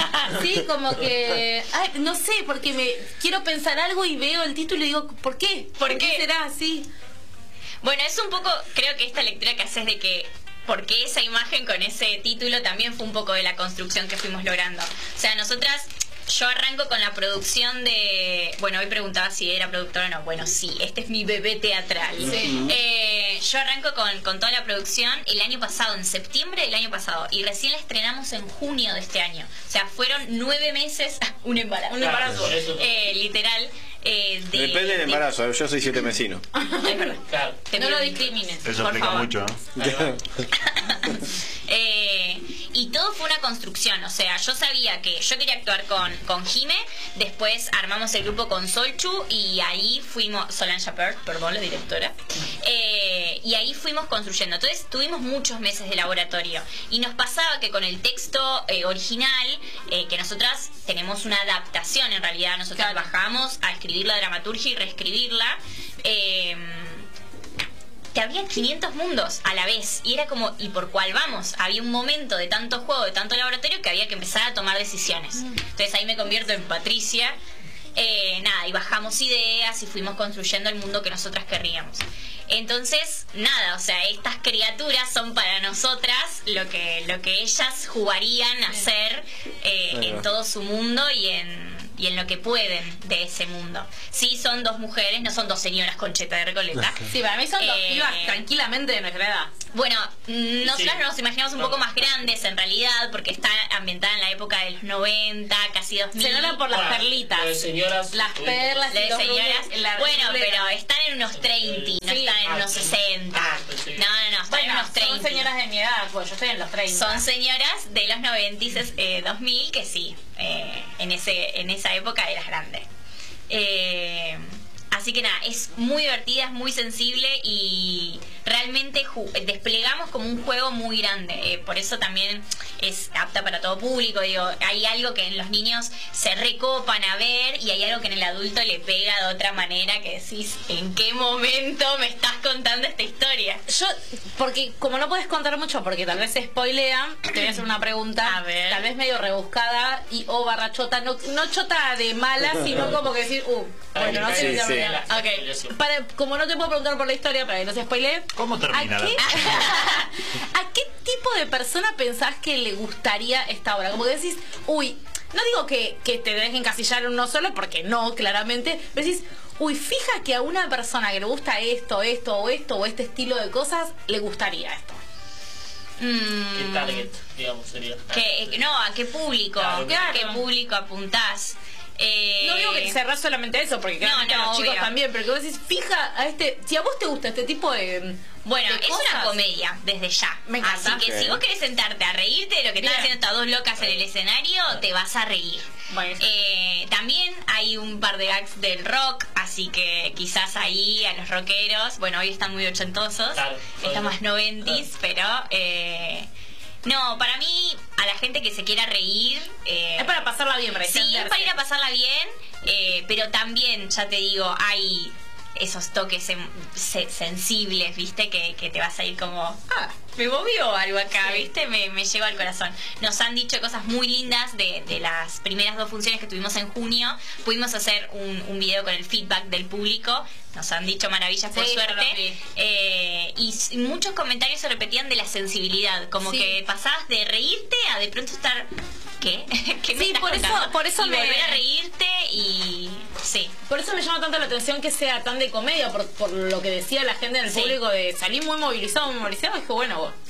Speaker 5: Sí, como que, ay, no sé, porque me quiero pensar algo y veo el título y digo, ¿por qué?
Speaker 1: ¿Por qué?
Speaker 5: será así?
Speaker 1: Bueno, es un poco, creo que esta lectura que haces de que por qué esa imagen con ese título también fue un poco de la construcción que fuimos logrando. O sea, nosotras, yo arranco con la producción de... Bueno, hoy preguntaba si era productora o no. Bueno, sí, este es mi bebé teatral.
Speaker 5: Sí.
Speaker 1: Eh, yo arranco con, con toda la producción el año pasado, en septiembre del año pasado, y recién la estrenamos en junio de este año. O sea, fueron nueve meses, un embarazo, un
Speaker 3: Claro,
Speaker 1: embarazo,
Speaker 3: por eso.
Speaker 1: eh, literal. Eh, de,
Speaker 2: Depende del
Speaker 1: de-
Speaker 2: embarazo, yo soy siete mesino.
Speaker 1: Es verdad.
Speaker 3: Claro.
Speaker 1: Te
Speaker 5: No
Speaker 1: pido
Speaker 5: lo
Speaker 1: un-
Speaker 5: discrimines.
Speaker 4: Eso
Speaker 1: por
Speaker 4: explica
Speaker 1: favor.
Speaker 4: mucho, ¿no?
Speaker 3: Ahí va.
Speaker 1: Eh, y todo fue una construcción, o sea, yo sabía que yo quería actuar con, con Jime, después armamos el grupo con Solchu y ahí fuimos, Solange Appert, perdón, la directora, eh, y ahí fuimos construyendo. Entonces tuvimos muchos meses de laboratorio y nos pasaba que con el texto eh, original, eh, que nosotras tenemos una adaptación en realidad, nosotras
Speaker 5: Claro.
Speaker 1: bajamos a escribir la dramaturgia y reescribirla. Eh, te había quinientos mundos a la vez. Y era como, ¿y por cuál vamos? Había un momento de tanto juego, de tanto laboratorio, que había que empezar a tomar decisiones. Entonces ahí me convierto en Patricia. Eh, nada, y bajamos ideas y fuimos construyendo el mundo que nosotras querríamos. Entonces, nada, o sea, estas criaturas son para nosotras lo que, lo que ellas jugarían a hacer eh,
Speaker 2: Ahí va.
Speaker 1: en todo su mundo y en, y en lo que pueden de ese mundo. Sí, son dos mujeres, no son dos señoras con cheta de Recoleta.
Speaker 5: Sí, para mí son dos
Speaker 1: Eh,
Speaker 5: pibas tranquilamente de nuestra edad.
Speaker 1: Bueno, mm, nosotras
Speaker 3: Sí.
Speaker 1: nos imaginamos un poco más grandes en realidad, porque está ambientada en la época de los noventa, casi dos mil.
Speaker 5: Se nota por las
Speaker 3: Bueno,
Speaker 5: perlitas.
Speaker 3: lo de señoras,
Speaker 5: Las
Speaker 3: uy.
Speaker 5: perlas
Speaker 1: La
Speaker 5: y
Speaker 1: de
Speaker 5: los
Speaker 1: señoras,
Speaker 5: rulos, la
Speaker 1: bueno,
Speaker 5: ruleta.
Speaker 1: pero están en unos treinta, no
Speaker 5: Sí.
Speaker 1: están en
Speaker 3: Ah,
Speaker 1: unos
Speaker 3: sí.
Speaker 1: sesenta.
Speaker 3: Ah, pues sí.
Speaker 1: No, no, no, están
Speaker 5: Bueno,
Speaker 1: en unos
Speaker 5: son
Speaker 1: treinta.
Speaker 5: señoras de mi edad, pues yo estoy en los treinta.
Speaker 1: Son señoras de los noventa y eh, dos mil que sí, eh, en, ese, en esa época eras grande. Eh, así que nada, es muy divertida, es muy sensible y realmente ju- desplegamos como un juego muy grande. Eh, por eso también es apta para todo público. Digo, hay algo que en los niños se recopan a ver y hay algo que en el adulto le pega de otra manera que decís, ¿en qué momento me estás contando esta historia?
Speaker 5: Yo, porque como no puedes contar mucho, porque tal vez se spoilea, te voy a hacer una pregunta,
Speaker 1: A ver.
Speaker 5: tal vez medio rebuscada y o barra chota, no, no chota de mala, sino como que decir, uh, bueno, no
Speaker 3: Ay,
Speaker 5: sé
Speaker 2: sí,
Speaker 5: si
Speaker 2: sí.
Speaker 5: mañana.
Speaker 1: Ok.
Speaker 5: Para, como no te puedo preguntar por la historia, para que no se spoilee,
Speaker 4: ¿Cómo termina?
Speaker 5: ¿a qué, ¿a qué tipo de persona pensás que le gustaría esta obra? Como que decís, uy, no digo que, que te dejes encasillar en uno solo, porque no, claramente, pero decís, uy, fija que a una persona que le gusta esto, esto o esto o este estilo de cosas, le gustaría esto.
Speaker 1: Mm.
Speaker 3: ¿Qué target, digamos, sería?
Speaker 1: Que, no, ¿a qué público?
Speaker 3: Claro,
Speaker 1: ¿A qué
Speaker 5: claro.
Speaker 1: público apuntás? Eh,
Speaker 5: No digo que te cerrás solamente eso, porque claramente
Speaker 1: no,
Speaker 5: a los chicos
Speaker 1: obvio.
Speaker 5: también, pero que vos decís, fija a este, si a vos te gusta este tipo de,
Speaker 1: Bueno,
Speaker 5: de
Speaker 1: es
Speaker 5: cosas,
Speaker 1: una comedia, desde ya.
Speaker 5: Me encanta.
Speaker 1: Así que
Speaker 2: Ok.
Speaker 1: si vos querés sentarte a reírte de lo que
Speaker 5: Bien.
Speaker 1: están haciendo estas dos locas en el escenario, te vas a reír.
Speaker 5: Buenísimo.
Speaker 1: Eh, también hay un par de gags del rock, así que quizás ahí a los rockeros, bueno, hoy están muy ochentosos,
Speaker 3: Claro,
Speaker 1: están
Speaker 3: obvio.
Speaker 1: más noventis, pero... Eh, no, para mí, a la gente que se quiera reír... eh,
Speaker 5: es para pasarla bien, para
Speaker 1: Sí, es
Speaker 5: distenderse.
Speaker 1: para ir a pasarla bien, eh, pero también, ya te digo, hay esos toques em- se- sensibles, ¿viste? Que, que te vas a ir como, ah, me movió algo acá,
Speaker 5: Sí.
Speaker 1: ¿viste? Me, me llegó al corazón. Nos han dicho cosas muy lindas de, de las primeras dos funciones que tuvimos en junio. Pudimos hacer un, un video con el feedback del público. Nos han dicho maravillas, por
Speaker 5: Sí, yo lo
Speaker 1: suerte.
Speaker 5: vi.
Speaker 1: Eh, y, s- muchos comentarios se repetían de la sensibilidad, como
Speaker 5: Sí.
Speaker 1: que pasabas de reírte a de pronto estar... ¿Qué? ¿Qué me
Speaker 5: Sí,
Speaker 1: estás
Speaker 5: por eso-
Speaker 1: contando?
Speaker 5: por eso
Speaker 1: y
Speaker 5: me-
Speaker 1: volver a reírte y... Sí.
Speaker 5: Por eso me llama tanto la atención que sea tan de comedia, por, por lo que decía la gente en el
Speaker 1: Sí.
Speaker 5: público de salir muy movilizado, muy movilizado. Dije, bueno, vos,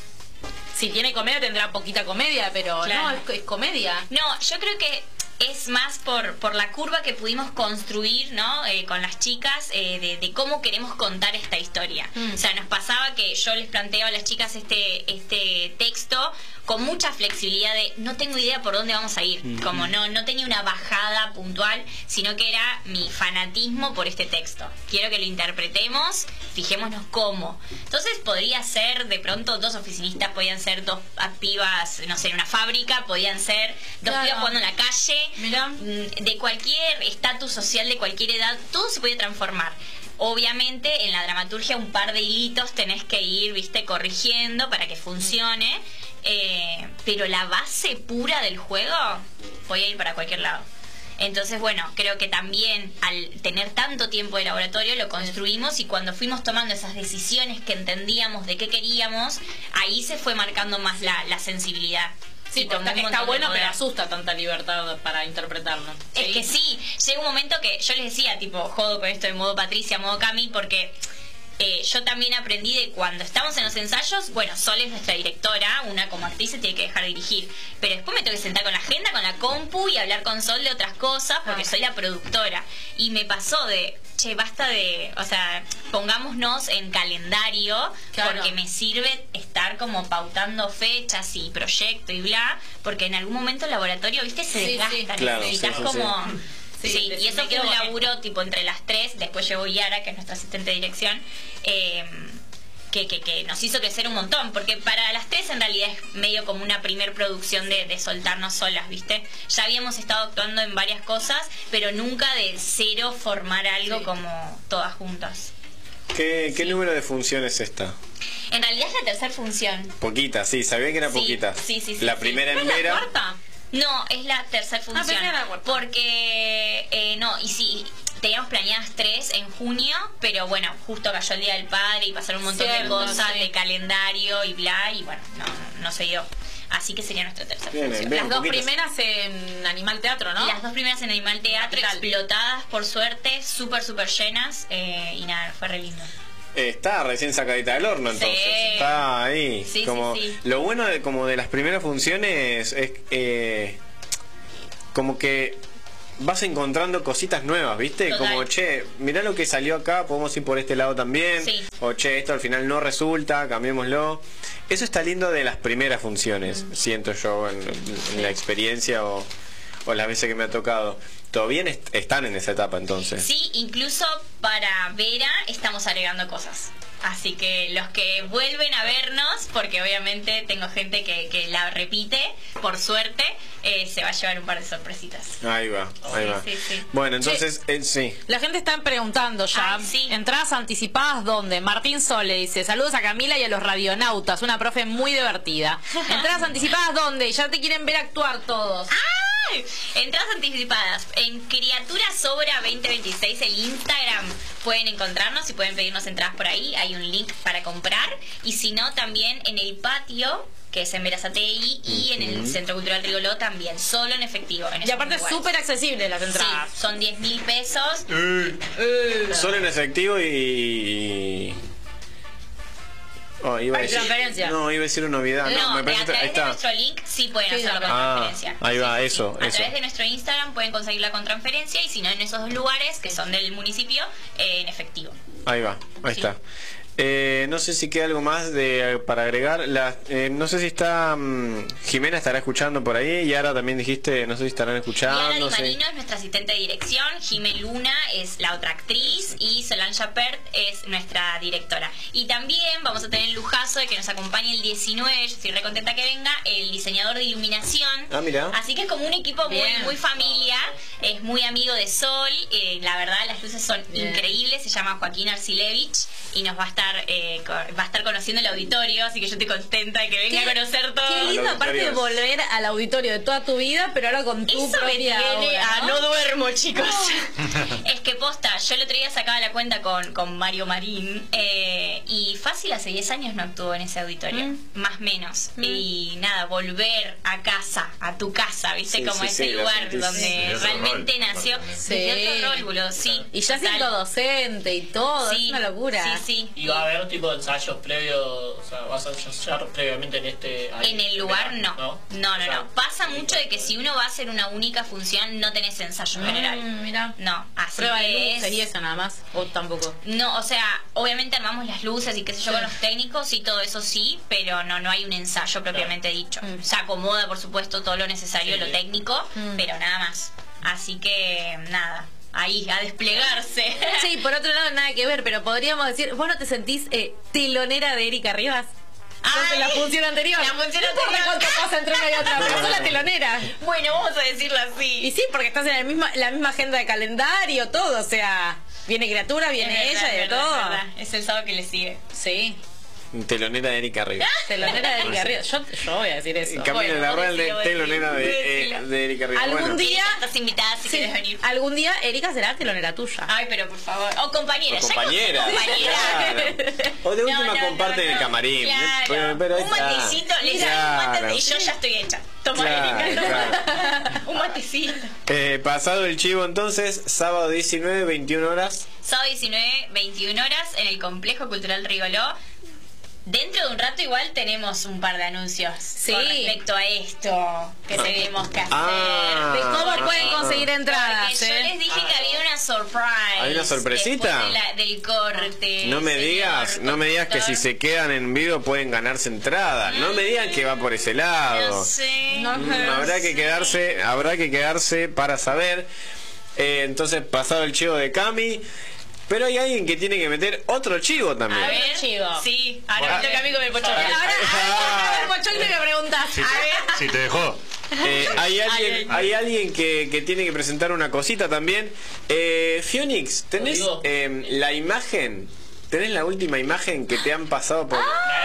Speaker 5: si tiene comedia tendrá poquita comedia, pero
Speaker 1: Claro.
Speaker 5: no, es, es comedia.
Speaker 1: No, yo creo que es más por, por la curva que pudimos construir, ¿no? Eh, con las chicas, eh, de, de cómo queremos contar esta historia.
Speaker 5: Mm.
Speaker 1: O sea, nos pasaba que yo les planteo a las chicas este, este texto con mucha flexibilidad de no tengo idea por dónde vamos a ir. Como no, no tenía una bajada puntual, sino que era mi fanatismo por este texto. Quiero que lo interpretemos, fijémonos cómo. Entonces podría ser, de pronto, dos oficinistas, podían ser dos ah, pibas, no sé, en una fábrica, podían ser dos
Speaker 5: Claro.
Speaker 1: pibas jugando en la calle.
Speaker 5: Mirá.
Speaker 1: Mm, de cualquier estatus social, de cualquier edad, todo se puede transformar. Obviamente en la dramaturgia un par de hilitos tenés que ir, viste, corrigiendo para que funcione, eh, pero la base pura del juego voy a ir para cualquier lado. Entonces, bueno, creo que también al tener tanto tiempo de laboratorio lo construimos y cuando fuimos tomando esas decisiones que entendíamos de qué queríamos, ahí se fue marcando más la, la sensibilidad.
Speaker 5: Sí,
Speaker 1: Y tomó
Speaker 5: está,
Speaker 1: un
Speaker 5: está
Speaker 1: montón de
Speaker 5: bueno,
Speaker 1: poder.
Speaker 5: pero asusta tanta libertad para interpretarlo.
Speaker 1: Es que sí, llega un momento que yo les decía, tipo, jodo con esto de modo Patricia, modo Cami, porque eh, yo también aprendí de cuando estamos en los ensayos, bueno, Sol es nuestra directora, una como actriz se tiene que dejar dirigir, pero después me tengo que sentar con la agenda, con la compu y hablar con Sol de otras cosas, porque
Speaker 5: Ah.
Speaker 1: soy la productora. Y me pasó de, che, basta de, o sea, pongámonos en calendario,
Speaker 5: Claro.
Speaker 1: porque me sirve estar como pautando fechas y proyecto y bla, porque en algún momento el laboratorio, viste, se
Speaker 5: Sí,
Speaker 1: desgasta,
Speaker 5: sí.
Speaker 2: Claro,
Speaker 1: necesitas
Speaker 2: sí, sí,
Speaker 1: como...
Speaker 5: Sí,
Speaker 1: Sí,
Speaker 5: decime
Speaker 1: y eso
Speaker 5: que
Speaker 1: fue un
Speaker 5: hago
Speaker 1: laburo tipo entre las tres, después llegó Yara, que es nuestra asistente de dirección, eh, que, que, que nos hizo crecer un montón, porque para las tres en realidad es medio como una primer producción de, de soltarnos solas, ¿viste? Ya habíamos estado actuando en varias cosas, pero nunca de cero formar algo
Speaker 5: Sí.
Speaker 1: como todas juntas.
Speaker 2: ¿Qué, qué
Speaker 1: Sí.
Speaker 2: número de función es esta?
Speaker 1: En realidad es la tercera función.
Speaker 2: Poquita, sí, sabía que era
Speaker 1: Sí,
Speaker 2: poquita.
Speaker 1: sí, sí, sí,
Speaker 2: la
Speaker 1: sí.
Speaker 2: primera
Speaker 5: ¿No
Speaker 2: en
Speaker 5: es la
Speaker 2: Vera.
Speaker 5: cuarta?
Speaker 1: No, es la tercera función.
Speaker 5: pensé que era la cuarta.
Speaker 1: Porque, eh, no, y sí, teníamos planeadas tres en junio, pero bueno, justo cayó el Día del Padre y pasaron un montón de
Speaker 5: Cierto,
Speaker 1: cosas
Speaker 5: sí.
Speaker 1: de calendario y bla, y bueno, no, no, no se dio. Así que sería nuestra tercera
Speaker 2: Bien,
Speaker 1: función.
Speaker 2: bien.
Speaker 5: Las dos
Speaker 2: poquitas.
Speaker 5: primeras en Animal Teatro, ¿no?
Speaker 1: Las dos primeras en Animal Teatro,
Speaker 5: Capital.
Speaker 1: explotadas por suerte, súper, súper llenas, eh, y nada, fue re lindo.
Speaker 2: Está recién sacadita del horno, entonces.
Speaker 1: Sí.
Speaker 2: Está ahí.
Speaker 1: Sí,
Speaker 2: como
Speaker 1: sí, sí.
Speaker 2: Lo bueno de, como de las primeras funciones es eh, como que vas encontrando cositas nuevas, ¿viste?
Speaker 1: Total.
Speaker 2: Como, che, mirá lo que salió acá, podemos ir por este lado también.
Speaker 1: Sí.
Speaker 2: O, che, esto al final no resulta, cambiémoslo. Eso está lindo de las primeras funciones,
Speaker 1: Mm.
Speaker 2: siento yo en, en la experiencia o, o las veces que me ha tocado. Todavía est- están en esa etapa, entonces.
Speaker 1: Sí, incluso para Vera estamos agregando cosas. Así que los que vuelven a vernos, porque obviamente tengo gente que, que la repite, por suerte, eh, se va a llevar un par de sorpresitas.
Speaker 2: Ahí va, ahí
Speaker 1: Sí,
Speaker 2: va.
Speaker 1: sí, sí.
Speaker 2: Bueno, entonces, eh, sí.
Speaker 5: La gente está preguntando ya.
Speaker 1: Ay, sí.
Speaker 5: Entradas anticipadas, ¿dónde? Martín Sole dice, saludos a Camila y a los radionautas, una profe muy divertida. Entradas anticipadas, ¿dónde? Ya te quieren ver actuar todos.
Speaker 1: ¡Ay! Entradas anticipadas. En Criatura Sobra veinte veintiséis, el Instagram, pueden encontrarnos y pueden pedirnos entradas por ahí. Hay un link para comprar. Y si no, también en el patio, que es en Verazategui, y en el Centro Cultural Rigoló también, solo en efectivo. En
Speaker 5: Y
Speaker 1: esos
Speaker 5: aparte es
Speaker 1: lugares.
Speaker 5: súper accesible las
Speaker 1: Sí,
Speaker 5: entradas.
Speaker 1: son diez mil pesos.
Speaker 2: Solo en efectivo y... Oh, iba a
Speaker 5: Para
Speaker 2: decir,
Speaker 5: transferencia.
Speaker 2: no, iba a decir una novedad. No,
Speaker 1: No,
Speaker 2: me
Speaker 1: a
Speaker 2: parece que
Speaker 1: través
Speaker 2: ahí
Speaker 1: de
Speaker 2: está.
Speaker 1: nuestro link sí pueden
Speaker 5: Sí,
Speaker 1: hacerlo con
Speaker 2: ah,
Speaker 1: transferencia.
Speaker 2: ahí va,
Speaker 1: Sí, sí,
Speaker 2: eso,
Speaker 1: sí. A
Speaker 2: eso.
Speaker 1: través de nuestro Instagram pueden conseguirla con transferencia, y si no, en esos dos lugares que son del municipio, eh, en efectivo.
Speaker 2: Ahí va, ahí
Speaker 1: Sí.
Speaker 2: está. Eh, no sé si queda algo más de para agregar. La, eh, no sé si está mm, Jimena estará escuchando por ahí. Y ahora también dijiste, no sé si estarán escuchando.
Speaker 1: Diana Di
Speaker 2: sí.
Speaker 1: Marino es nuestra asistente de dirección, Jimé Luna es la otra actriz y Solange Pert es nuestra directora. Y también vamos a tener el lujazo de que nos acompañe el diecinueve, yo estoy re contenta que venga, el diseñador de iluminación.
Speaker 2: Ah, mira.
Speaker 1: Así que es como un equipo muy,
Speaker 5: Bien.
Speaker 1: muy familia, es muy amigo de Sol, eh, la verdad las luces son
Speaker 5: Bien.
Speaker 1: increíbles, se llama Joaquín Arcilevich y nos va a estar eh, co- va a estar conociendo el auditorio, así que yo estoy contenta de que venga
Speaker 5: Qué-
Speaker 1: a conocer todo.
Speaker 5: Qué lindo,
Speaker 2: Los
Speaker 5: aparte de
Speaker 2: auditorios.
Speaker 5: volver al auditorio de toda tu vida, pero ahora con tu
Speaker 1: Eso me
Speaker 5: propia
Speaker 1: tiene
Speaker 5: obra,
Speaker 1: a
Speaker 5: ¿no?
Speaker 1: no duermo, chicos. Es que posta, yo el otro día sacaba la cuenta con, con Mario Marín, eh, y fácil hace diez años no actuó en ese auditorio,
Speaker 5: Mm.
Speaker 1: más menos. Y nada, volver a casa, a tu casa, ¿viste?
Speaker 2: Sí,
Speaker 1: Como
Speaker 2: sí,
Speaker 1: ese
Speaker 2: sí, lo
Speaker 1: lugar
Speaker 2: sentís.
Speaker 1: donde
Speaker 4: Desde otro
Speaker 1: realmente
Speaker 4: rol.
Speaker 1: nació.
Speaker 5: Sí.
Speaker 1: Desde otro rol, boludo, sí.
Speaker 5: Y ya
Speaker 1: total.
Speaker 5: siendo docente y todo,
Speaker 1: Sí,
Speaker 5: es una locura.
Speaker 1: Sí, sí.
Speaker 3: Y va a haber tipo ensayos previos, o sea, vas a ensayar previamente en este... ahí,
Speaker 1: En el lugar no.
Speaker 3: ¿no?
Speaker 1: No, no,
Speaker 3: O sea,
Speaker 1: no. Pasa
Speaker 3: sí,
Speaker 1: mucho de que si uno va a hacer una única función no tenés ensayo general.
Speaker 5: Mm, mira.
Speaker 1: No, así
Speaker 5: Prueba de
Speaker 1: que
Speaker 5: luces
Speaker 1: es-
Speaker 5: y eso nada más, o tampoco.
Speaker 1: No, o sea, obviamente armamos las luces y qué sé yo con los técnicos y todo eso sí, pero no no hay un ensayo propiamente dicho.
Speaker 5: Mm.
Speaker 1: Se acomoda, por supuesto, todo lo necesario,
Speaker 3: Sí.
Speaker 1: lo técnico,
Speaker 5: Mm.
Speaker 1: pero nada más. Así que, nada, ahí, a desplegarse.
Speaker 5: Sí, por otro lado, nada que ver, pero podríamos decir, ¿vos no te sentís eh, telonera de Erika Rivas? Sos de la
Speaker 1: Ay,
Speaker 5: función anterior.
Speaker 1: la función
Speaker 5: no importa
Speaker 1: anterior.
Speaker 5: cuánto pasa entre una y otra, pero sos la telonera.
Speaker 1: Bueno, vamos a decirlo así.
Speaker 5: Y sí, porque estás en la misma, la misma agenda de calendario, todo, o sea, viene criatura,
Speaker 1: Es
Speaker 5: viene
Speaker 1: verdad,
Speaker 5: ella y de
Speaker 1: es verdad,
Speaker 5: todo.
Speaker 1: es verdad. Es el sábado que le sigue.
Speaker 5: Sí,
Speaker 2: Telonera de Erika Rivas.
Speaker 5: telonera de Erika Rivas. Yo, yo voy a decir eso.
Speaker 2: Camila
Speaker 1: Bueno,
Speaker 2: Larral de
Speaker 1: decilo, decilo,
Speaker 2: telonera de, eh,
Speaker 1: decilo.
Speaker 2: de Erika Rivas.
Speaker 5: Algún
Speaker 2: Bueno,
Speaker 5: día-
Speaker 1: Estás invitada si
Speaker 5: Sí,
Speaker 1: quieres venir.
Speaker 5: algún día Erika será telonera tuya.
Speaker 1: Ay, pero por favor. O compañera.
Speaker 2: O
Speaker 1: ya
Speaker 2: compañera.
Speaker 1: como compañera.
Speaker 2: Claro. O de
Speaker 1: No,
Speaker 2: última
Speaker 1: no,
Speaker 2: comparten
Speaker 1: no,
Speaker 2: el
Speaker 1: no.
Speaker 2: camarín.
Speaker 1: Claro.
Speaker 2: Pero- pero ahí
Speaker 1: un
Speaker 2: está.
Speaker 1: matecito, le
Speaker 2: Claro.
Speaker 1: sale un mate y yo ya estoy hecha. Toma,
Speaker 2: Claro,
Speaker 1: Erika, toma.
Speaker 2: claro.
Speaker 1: Un matecito.
Speaker 2: Eh, pasado el chivo entonces, sábado diecinueve, veintiuna horas.
Speaker 1: Sábado diecinueve, veintiuna horas en el Complejo Cultural Rigoló. Dentro de un rato igual tenemos un par de anuncios
Speaker 5: Sí.
Speaker 1: con respecto a esto que tenemos que hacer.
Speaker 2: Ah.
Speaker 5: De cómo pueden conseguir entradas,
Speaker 1: Porque yo
Speaker 5: ¿eh?
Speaker 1: les dije que había una surprise.
Speaker 2: ¿Hay una sorpresita?
Speaker 1: Después de la- del corte.
Speaker 2: No me
Speaker 1: señor
Speaker 2: digas, no me digas que si
Speaker 1: conductor.
Speaker 2: se quedan en vivo pueden ganarse entradas. No me digan que va por ese lado.
Speaker 1: No sé.
Speaker 5: No
Speaker 2: Mm,
Speaker 5: sé.
Speaker 2: habrá que quedarse, habrá que quedarse para saber. Eh, entonces, pasado el chivo de Cami, pero hay alguien que tiene que meter otro chivo también.
Speaker 1: A ver,
Speaker 5: chivo.
Speaker 1: Sí, ahora
Speaker 2: Bueno.
Speaker 1: me toca a mí con el pochón.
Speaker 5: Ahora, ahora, a ver, Mochón, me preguntas.
Speaker 4: Si
Speaker 5: A ver.
Speaker 4: te, si te dejó.
Speaker 2: Eh, hay alguien,
Speaker 1: Ay, ay,
Speaker 2: hay alguien que, que tiene que presentar una cosita también. Eh, Fionix, ¿tenés
Speaker 3: Digo.
Speaker 2: eh, la imagen ¿tenés la última imagen que te han pasado por...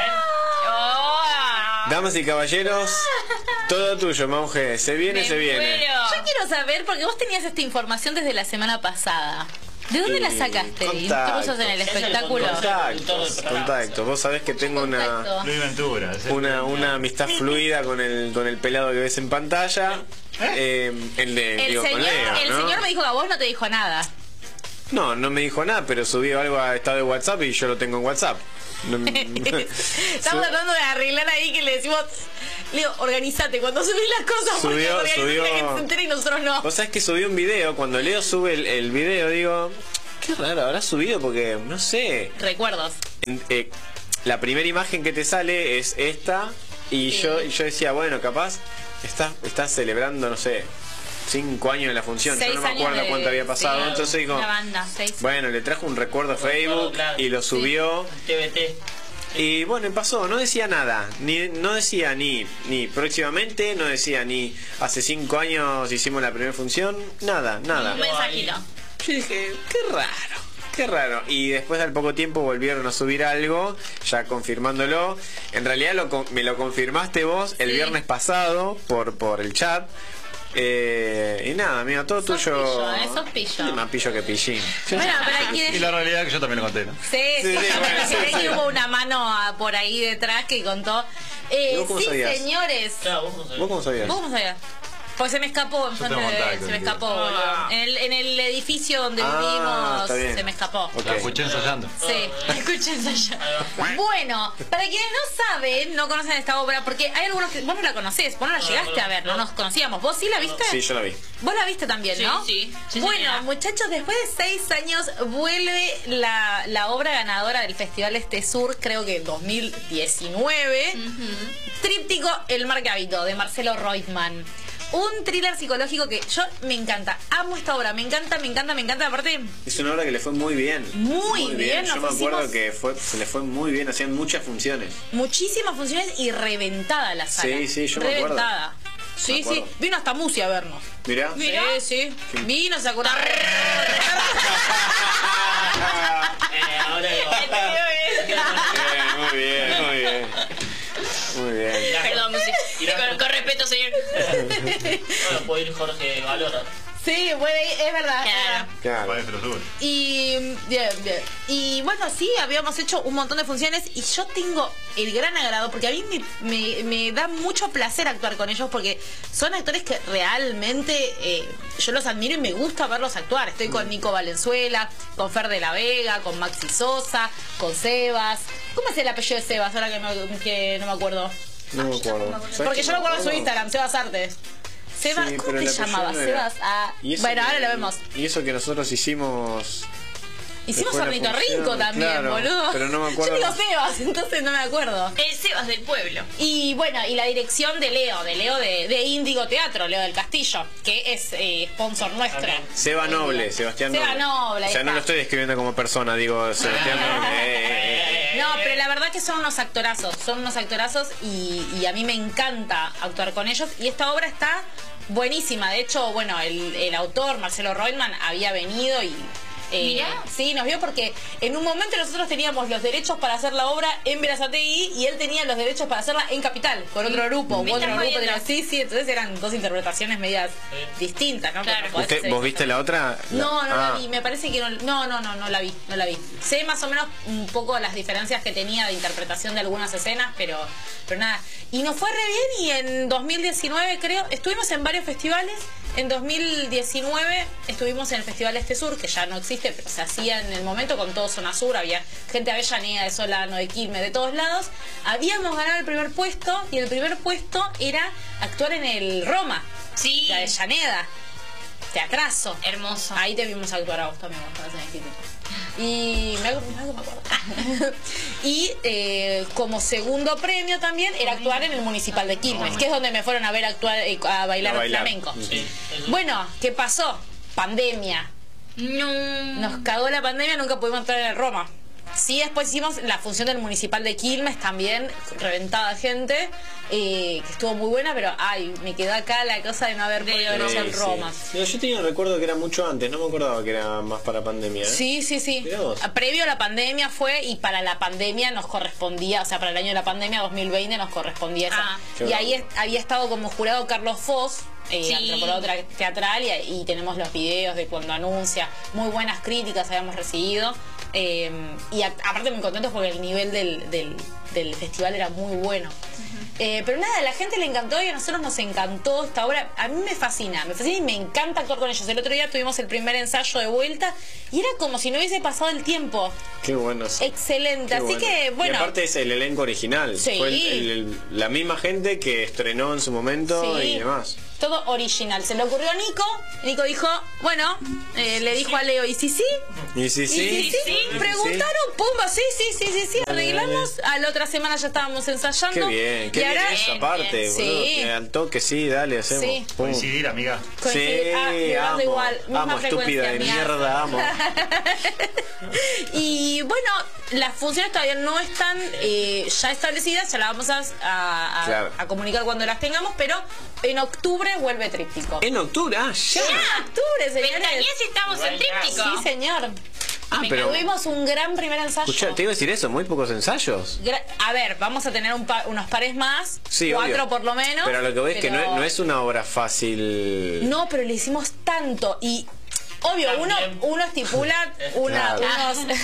Speaker 1: Oh,
Speaker 2: Damas y caballeros, todo tuyo, Monje. Se viene,
Speaker 1: me
Speaker 2: se viene.
Speaker 1: muero.
Speaker 5: Yo quiero saber, porque vos tenías esta información desde la semana pasada. ¿De dónde
Speaker 2: Y
Speaker 5: la sacaste?
Speaker 2: contacto.
Speaker 5: Intrusos en el
Speaker 3: Es el
Speaker 5: espectáculo.
Speaker 2: Contactos, contacto. Vos sabés que tengo una...
Speaker 5: Contacto.
Speaker 4: Luis Ventura. es el-
Speaker 2: Una, una amistad fluida con el con el pelado que ves en pantalla. Eh, el de
Speaker 5: El,
Speaker 2: digo, con
Speaker 5: señor,
Speaker 2: Leo,
Speaker 5: el
Speaker 2: ¿no?
Speaker 5: señor me dijo que a vos no te dijo nada.
Speaker 2: No, no me dijo nada, pero subió algo a estado de WhatsApp y yo lo tengo en WhatsApp. No me-
Speaker 5: Estamos tratando de arreglar ahí que le decimos, Leo, organizate cuando subís las cosas porque
Speaker 2: Subió-
Speaker 5: organizate
Speaker 2: subió-
Speaker 5: la gente se entera y nosotros no.
Speaker 2: Vos sabés que subió un video. Cuando Leo sube el, el video, digo, qué raro, habrá subido porque, no sé.
Speaker 5: Recuerdos.
Speaker 2: En- eh, la primera imagen que te sale es esta. Y
Speaker 5: Sí.
Speaker 2: yo y yo decía, bueno, capaz estás estás celebrando, no sé, cinco años de la función.
Speaker 5: Seis
Speaker 2: yo no me
Speaker 5: años
Speaker 2: acuerdo
Speaker 5: de-
Speaker 2: cuánto había pasado.
Speaker 5: sí,
Speaker 2: Entonces digo,
Speaker 1: La banda.
Speaker 5: Seis.
Speaker 2: bueno, le trajo un recuerdo a Facebook
Speaker 3: Claro.
Speaker 2: y lo subió.
Speaker 3: T V T.
Speaker 2: Y bueno, pasó, no decía nada, ni no decía ni ni próximamente, no decía ni hace cinco años hicimos la primera función, nada, nada.
Speaker 1: Un mensajito.
Speaker 2: Yo dije, qué raro, qué raro. Y después al poco tiempo volvieron a subir algo, ya confirmándolo. En realidad lo, con- me lo confirmaste vos el
Speaker 5: Sí.
Speaker 2: viernes pasado por, por el chat. Eh, y nada, amigo, todo
Speaker 5: Sos
Speaker 2: tuyo.
Speaker 5: pillo, eh, sos pillo.
Speaker 2: Más pillo que pillín.
Speaker 5: Bueno, pero hay
Speaker 4: Y
Speaker 5: quienes...
Speaker 4: la realidad es que yo también lo conté, ¿no?
Speaker 5: Sí, sí,
Speaker 2: Sí, sí, bueno, sí,
Speaker 5: sé
Speaker 2: sí.
Speaker 5: que hubo una mano ah, por ahí detrás que contó. Eh,
Speaker 2: ¿Y vos cómo
Speaker 5: sí,
Speaker 2: sabías?
Speaker 5: señores.
Speaker 3: Claro, vos no sabés.
Speaker 2: ¿Vos cómo sabías?
Speaker 5: ¿Vos cómo sabías? Pues se me escapó,
Speaker 4: Yo
Speaker 5: enfrente
Speaker 4: tengo
Speaker 5: de-
Speaker 4: contacto,
Speaker 5: se me
Speaker 4: entiendo.
Speaker 5: escapó, boludo. En el, en el edificio donde
Speaker 2: Ah,
Speaker 5: vivimos
Speaker 2: está bien.
Speaker 5: se me escapó.
Speaker 2: Ok.
Speaker 4: La escuché ensayando.
Speaker 5: Sí, escuchen allá.
Speaker 3: Ahí
Speaker 5: Bueno, para quienes no saben, no conocen esta obra, porque hay algunos que vos no la conocés, vos no la
Speaker 3: No,
Speaker 5: llegaste
Speaker 3: no,
Speaker 5: a ver, no
Speaker 3: no.
Speaker 5: nos conocíamos. ¿Vos sí la viste?
Speaker 2: Sí, yo la vi.
Speaker 5: Vos la viste también,
Speaker 1: Sí,
Speaker 5: ¿no?
Speaker 1: sí, sí,
Speaker 5: Bueno,
Speaker 1: señora.
Speaker 5: muchachos, después de seis años vuelve la, la obra ganadora del Festival Este Sur, creo que dos mil diecinueve. Tríptico El Mar que habitó, de Marcelo Reutemann. Un thriller psicológico que yo me encanta. Amo esta obra, me encanta, me encanta, me encanta. Aparte,
Speaker 2: Es una obra que le fue muy bien.
Speaker 5: Muy bien,
Speaker 2: Yo
Speaker 5: nos
Speaker 2: me acuerdo
Speaker 5: pusimos-
Speaker 2: que fue, se le fue muy bien, hacían muchas funciones.
Speaker 5: muchísimas funciones y reventada la sala.
Speaker 2: Sí, sí, yo me acuerdo.
Speaker 5: Reventada. Sí,
Speaker 2: Me
Speaker 5: sí.
Speaker 2: acuerdo.
Speaker 5: Vino hasta Musi a vernos.
Speaker 2: Mirá.
Speaker 5: Sí, sí. Vino, se acordó.
Speaker 3: Eh, ahora digo,
Speaker 2: Bien, muy bien, muy bien. Muy bien.
Speaker 1: Perdón, sí. con, con respeto, señor.
Speaker 3: bueno, puede ir Jorge Valora.
Speaker 5: Sí, bueno, es verdad. es
Speaker 1: Claro.
Speaker 5: verdad.
Speaker 2: Claro.
Speaker 4: Vale, pero sube.
Speaker 5: Y bien, bien. Y bueno, sí, habíamos hecho un montón de funciones y yo tengo el gran agrado porque a mí me, me, me da mucho placer actuar con ellos porque son actores que realmente eh, yo los admiro y me gusta verlos actuar. Estoy con Nico Valenzuela, con Fer de la Vega, con Maxi Sosa, con Sebas. ¿Cómo es el apellido de Sebas? Ahora que no, que no me acuerdo.
Speaker 2: No me acuerdo. ¿Sabés
Speaker 5: Porque
Speaker 2: qué
Speaker 5: yo me acuerdo en su
Speaker 2: acuerdo?
Speaker 5: Instagram, Sebas Artes. Sebas,
Speaker 2: Sí,
Speaker 5: ¿cómo
Speaker 2: pero
Speaker 5: te
Speaker 2: el apellido
Speaker 5: llamabas?
Speaker 2: no era.
Speaker 5: Sebas. Ah,
Speaker 2: Y eso
Speaker 5: bueno,
Speaker 2: que-
Speaker 5: ahora lo vemos.
Speaker 2: Y eso que nosotros hicimos.
Speaker 5: Hicimos
Speaker 2: Después de la
Speaker 5: Ornitorrinco
Speaker 2: función,
Speaker 5: también,
Speaker 2: claro,
Speaker 5: boludo.
Speaker 2: pero no me acuerdo.
Speaker 5: Yo digo Sebas, entonces no me acuerdo.
Speaker 1: El Sebas del pueblo.
Speaker 5: Y bueno, y la dirección de Leo, de Leo de, de Índigo Teatro, Leo del Castillo, que es eh, sponsor nuestro.
Speaker 3: También.
Speaker 2: Seba Noble, Sebastián
Speaker 5: Seba
Speaker 2: Noble.
Speaker 5: Noble, ahí
Speaker 2: O sea, no
Speaker 5: está.
Speaker 2: lo estoy describiendo como persona, digo Sebastián Noble. Eh, eh, eh.
Speaker 5: No, pero la verdad que son unos actorazos, son unos actorazos y, y a mí me encanta actuar con ellos. Y esta obra está buenísima. De hecho, bueno, el, el autor, Marcelo Reutemann, había venido y... eh,
Speaker 1: Mirá.
Speaker 5: sí, nos vio porque en un momento nosotros teníamos los derechos para hacer la obra en Verazategui y él tenía los derechos para hacerla en Capital, con otro grupo.
Speaker 1: Me
Speaker 5: Otro
Speaker 1: estás
Speaker 5: grupo
Speaker 1: jodiendo.
Speaker 5: tenía- sí, sí, entonces eran dos interpretaciones medias
Speaker 3: Sí.
Speaker 5: distintas, ¿no?
Speaker 1: Claro.
Speaker 5: Porque no podés
Speaker 2: ¿Usted,
Speaker 5: hacer
Speaker 2: ¿Vos
Speaker 5: eso.
Speaker 2: viste la otra?
Speaker 5: No, no
Speaker 2: Ah.
Speaker 5: la vi, me parece que no, no, no, no, no la vi, no la vi. Sé más o menos un poco las diferencias que tenía de interpretación de algunas escenas, pero, pero nada. Y nos fue re bien y en dos mil diecinueve creo, estuvimos en varios festivales. En dos mil diecinueve estuvimos en el Festival Este Sur, que ya no existe, pero se hacía en el momento con todo Zona Sur, había gente de Avellaneda, de Solano, de Quilmes, de todos lados. Habíamos ganado el primer puesto y el primer puesto era actuar en el Roma,
Speaker 1: Sí.
Speaker 5: de Avellaneda. Teatrazo.
Speaker 1: Hermoso.
Speaker 5: Ahí te vimos actuar a vos también, vos estabas en el instituto. Y me, me, me acuerdo. Y eh, como segundo premio también era actuar en el Municipal de Quilmes, que es donde me fueron a ver actuar, eh, a bailar,
Speaker 2: A bailar.
Speaker 5: flamenco.
Speaker 3: Sí, eso.
Speaker 5: Bueno, ¿qué pasó? Pandemia.
Speaker 1: No.
Speaker 5: Nos cagó la pandemia, nunca pudimos entrar en el Roma. Sí, después hicimos la función del Municipal de Quilmes también, reventada gente, eh, que estuvo muy buena, pero ay, me quedó acá la cosa de no haber podido ver
Speaker 2: Sí,
Speaker 5: el
Speaker 2: sí.
Speaker 5: Romas.
Speaker 2: No, yo tenía recuerdo que era mucho antes, no me acordaba que era más para pandemia. ¿eh?
Speaker 5: Sí, sí, sí.
Speaker 2: Mirá vos.
Speaker 5: Previo a la pandemia fue, y para la pandemia nos correspondía, o sea, para el año de la pandemia dos mil veinte nos correspondía eso.
Speaker 1: Ah.
Speaker 2: Qué
Speaker 5: Y
Speaker 2: bueno.
Speaker 5: ahí es- había estado como jurado Carlos Foss, eh,
Speaker 1: Sí.
Speaker 5: antropólogo tra- teatral, y, y tenemos los videos de cuando anuncia. Muy buenas críticas habíamos recibido. Eh, y a- aparte muy contentos porque el nivel del, del, del festival era muy bueno. Eh, pero nada, a la gente le encantó y a nosotros nos encantó esta obra. A mí me fascina, me fascina y me encanta actuar con ellos. El otro día tuvimos el primer ensayo de vuelta y era como si no hubiese pasado el tiempo.
Speaker 2: Qué bueno. sí.
Speaker 5: Excelente,
Speaker 2: Qué
Speaker 5: así
Speaker 2: bueno.
Speaker 5: que bueno.
Speaker 2: Y aparte es el elenco original.
Speaker 5: Sí.
Speaker 2: Fue el- el- el- la misma gente que estrenó en su momento
Speaker 5: Sí.
Speaker 2: y demás.
Speaker 5: Todo original. Se le ocurrió a Nico. Nico dijo, bueno, eh, le dijo a Leo, ¿y si sí?
Speaker 2: Y sí,
Speaker 5: ¿Y
Speaker 2: sí.
Speaker 5: si sí?
Speaker 1: sí, sí.
Speaker 5: Preguntaron, pumba, sí, sí, sí, sí, sí, arreglamos. A la otra semana ya estábamos ensayando.
Speaker 2: Qué bien, qué
Speaker 5: y
Speaker 2: bien
Speaker 5: ahora,
Speaker 2: esa
Speaker 1: Bien,
Speaker 2: parte,
Speaker 1: bien.
Speaker 2: boludo.
Speaker 5: Sí.
Speaker 2: Que al toque, sí, dale, hacemos.
Speaker 5: Sí.
Speaker 2: Pum.
Speaker 4: Coincidir, amiga.
Speaker 5: coincide-
Speaker 2: Sí,
Speaker 5: ah, vibrando
Speaker 2: amo,
Speaker 5: igual, misma
Speaker 2: amo, estúpida de
Speaker 5: frecuencia,
Speaker 2: mierda, amo.
Speaker 5: Y bueno, las funciones todavía no están eh, ya establecidas, ya las vamos a, a- a-
Speaker 2: Claro.
Speaker 5: a comunicar cuando las tengamos, pero en octubre vuelve Tríptico.
Speaker 2: En octubre, ah, ya.
Speaker 5: En octubre, señores.
Speaker 1: Pestañez estamos en tríptico.
Speaker 5: Sí, señor.
Speaker 2: Ah, pero.
Speaker 5: Tuvimos un gran primer ensayo.
Speaker 2: Escuchá, te iba a decir eso, muy pocos ensayos.
Speaker 5: Gra- A ver, vamos a tener un pa- unos pares más,
Speaker 2: Sí,
Speaker 5: cuatro
Speaker 2: obvio.
Speaker 5: por lo menos.
Speaker 2: Pero lo que ves es que no,
Speaker 5: pero-
Speaker 2: es- no es una obra fácil.
Speaker 5: No, pero le hicimos tanto y obvio, uno,
Speaker 3: También.
Speaker 5: uno estipula una,
Speaker 2: Claro.
Speaker 5: unos,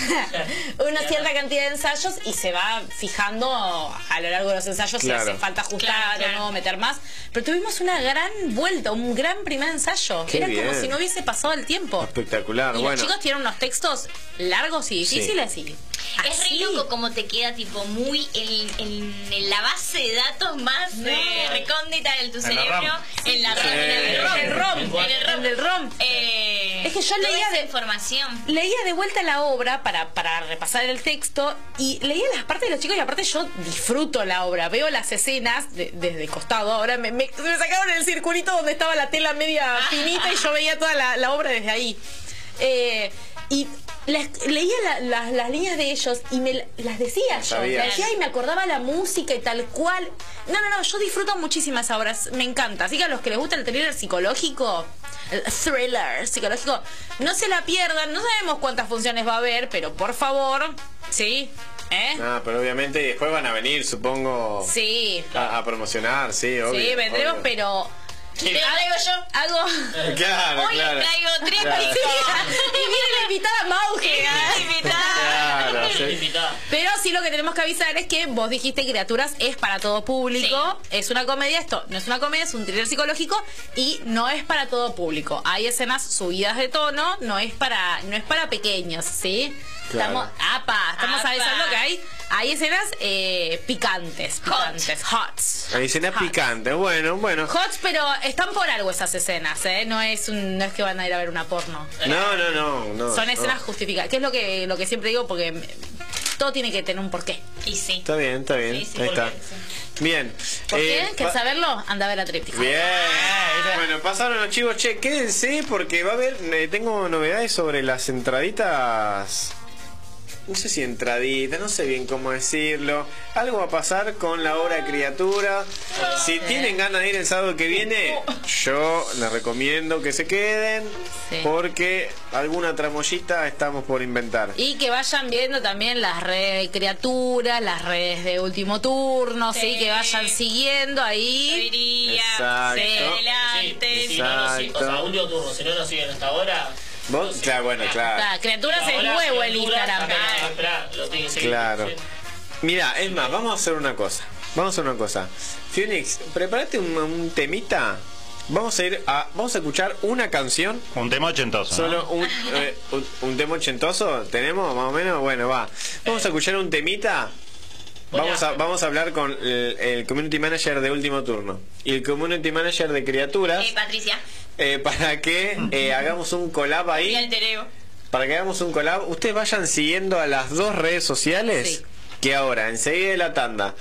Speaker 5: una cierta cantidad de ensayos y se va fijando a lo largo de los ensayos
Speaker 2: Claro.
Speaker 5: si hace falta ajustar
Speaker 1: Claro, claro.
Speaker 5: o no, meter más. Pero tuvimos una gran vuelta, un gran primer ensayo.
Speaker 2: Qué
Speaker 5: Era como
Speaker 2: bien.
Speaker 5: si no hubiese pasado el tiempo.
Speaker 2: Espectacular,
Speaker 5: Y
Speaker 2: bueno.
Speaker 5: los chicos tienen unos textos largos y
Speaker 2: Sí.
Speaker 5: difíciles y
Speaker 1: Es re
Speaker 5: así.
Speaker 1: loco como te queda tipo muy en, en- en la base de datos más eh, recóndita de tu
Speaker 4: En la
Speaker 1: cerebro.
Speaker 4: RAM.
Speaker 1: En la
Speaker 2: Sí.
Speaker 1: RAM, en el ROM.
Speaker 5: En el ROM,
Speaker 1: En el ROM.
Speaker 5: en el ROM.
Speaker 1: Eh,
Speaker 5: Es que yo
Speaker 1: toda
Speaker 5: leía
Speaker 1: esa
Speaker 5: de-
Speaker 1: información.
Speaker 5: Leía de vuelta la obra para, para repasar el texto y leía las partes de los chicos y aparte yo disfruto la obra, veo las escenas de- desde el costado, ahora me, me- me sacaron el circulito donde estaba la tela media finita y yo veía toda la, la obra desde ahí. Eh, y las- leía la- la- las líneas de ellos y me la- las decía yo,
Speaker 2: Sabía.
Speaker 5: las decía y me acordaba la música y tal cual. No, no, no, yo disfruto muchísimo esas obras, me encanta. Así que a los que les gusta el thriller psicológico, el thriller psicológico, no se la pierdan. No sabemos cuántas funciones va a haber, pero por favor, ¿sí? ¿Eh?
Speaker 2: Ah, pero obviamente después van a venir, supongo,
Speaker 5: Sí,
Speaker 2: a, a promocionar, sí, obvio.
Speaker 5: sí, vendremos,
Speaker 2: obvio.
Speaker 5: pero
Speaker 1: Te traigo yo.
Speaker 5: hago...
Speaker 2: Claro,
Speaker 1: Hoy
Speaker 2: claro.
Speaker 1: traigo tres
Speaker 2: Claro.
Speaker 5: y viene la invitada Mauge. ¿eh?
Speaker 1: invitada.
Speaker 2: Claro, sí.
Speaker 3: Invitada.
Speaker 5: Pero sí lo que tenemos que avisar es que vos dijiste Criaturas es para todo público, es una comedia, esto no es una comedia, es un thriller psicológico y no es para todo público. Hay escenas subidas de tono, no es para no es para pequeños, ¿sí?
Speaker 2: Claro.
Speaker 5: Estamos, apa, estamos
Speaker 1: Apa.
Speaker 5: avisando que hay hay escenas eh, picantes, picantes, hot.
Speaker 2: Hay escenas
Speaker 5: Hot.
Speaker 2: picantes, bueno, bueno.
Speaker 5: Hot, pero están por algo esas escenas, ¿eh? No es un, no es que van a ir a ver una porno.
Speaker 2: No, no, no, no.
Speaker 5: Son
Speaker 2: no.
Speaker 5: escenas justificadas, que es lo que lo que siempre digo porque me- todo tiene que tener un porqué.
Speaker 1: Y sí.
Speaker 2: Está bien, está bien,
Speaker 1: Sí, sí,
Speaker 2: ahí está.
Speaker 1: porque-
Speaker 2: Bien.
Speaker 5: ¿Por
Speaker 2: Eh,
Speaker 5: qué? ¿Quieres
Speaker 2: pa-
Speaker 5: saberlo? Anda a ver la tríptica.
Speaker 2: Bien. Bueno, pasaron los chivos, che, quédense porque va a haber, eh, tengo novedades sobre las entraditas. No sé si entraditas, no sé bien cómo decirlo. Algo va a pasar con la obra Criatura. Si tienen ganas de ir el sábado que viene, yo les recomiendo que se queden
Speaker 5: Sí.
Speaker 2: porque alguna tramoyita estamos por inventar.
Speaker 5: Y que vayan viendo también las redes de Criaturas, las redes de Último Turno, sí,
Speaker 1: Sí.
Speaker 5: que vayan siguiendo
Speaker 1: Yo
Speaker 5: ahí.
Speaker 1: diría.
Speaker 2: Exacto.
Speaker 1: sí, adelante.
Speaker 3: Si no, no, si- o sea,
Speaker 2: Exacto.
Speaker 3: último turno, si no nos siguen hasta ahora.
Speaker 2: ¿Vos? Claro, bueno, claro.
Speaker 5: Claro, Criaturas es
Speaker 3: ahora,
Speaker 5: nuevo el
Speaker 3: criatura,
Speaker 5: Instagram.
Speaker 3: acá,
Speaker 5: pero-
Speaker 3: espera, lo tiene que seguir.
Speaker 2: Claro.
Speaker 3: Sí.
Speaker 2: Mira, es más, vamos a hacer una cosa. Vamos a hacer una cosa. Phoenix, prepárate un, un temita. Vamos a ir a. Vamos a escuchar una canción.
Speaker 4: Un tema ochentoso. ¿no?
Speaker 2: Solo un, eh, un, un tema ochentoso. ¿Tenemos más o menos? Bueno, va. Vamos a escuchar un temita. Vamos a, vamos a hablar con el, el community manager de Último Turno y el community manager de Criaturas
Speaker 1: Eh, Patricia.
Speaker 2: eh, para que eh, hagamos un collab
Speaker 1: Y
Speaker 2: ahí.
Speaker 1: el Tereo.
Speaker 2: Para que hagamos un collab, ustedes vayan siguiendo a las dos redes sociales.
Speaker 5: Sí.
Speaker 2: Que ahora, enseguida de la tanda,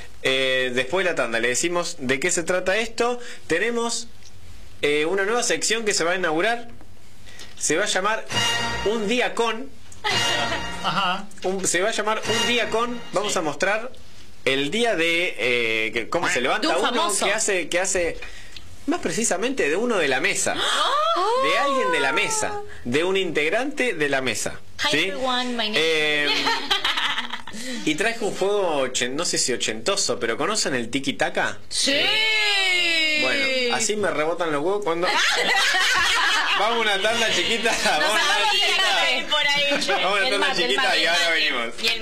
Speaker 2: eh, después de la tanda, le decimos de qué se trata esto. Tenemos eh, una nueva sección que se va a inaugurar. Se va a llamar Un Día Con.
Speaker 3: Ajá.
Speaker 2: Un- se va a llamar Un Día Con. Vamos a mostrar el día de eh, que- cómo se levanta
Speaker 5: De un
Speaker 2: uno
Speaker 5: famoso.
Speaker 2: que hace que hace más precisamente de uno de la mesa, de alguien de la mesa, de un integrante de la mesa.
Speaker 1: Hi
Speaker 2: ¿sí?
Speaker 1: everyone, my name-
Speaker 2: Eh, y traje un juego ochen- no sé si ochentoso, pero ¿conocen el tiki taka?
Speaker 5: ¡Sí!
Speaker 2: Bueno, así me rebotan los huevos cuando vamos a una tanda chiquita, vamos a una tanda chiquita.
Speaker 1: Por ahí.
Speaker 2: Vamos a una
Speaker 5: El
Speaker 2: tanda
Speaker 5: mate, el
Speaker 2: chiquita
Speaker 5: mate,
Speaker 2: y
Speaker 5: el
Speaker 2: ahora
Speaker 5: mate.
Speaker 2: venimos.
Speaker 1: Y el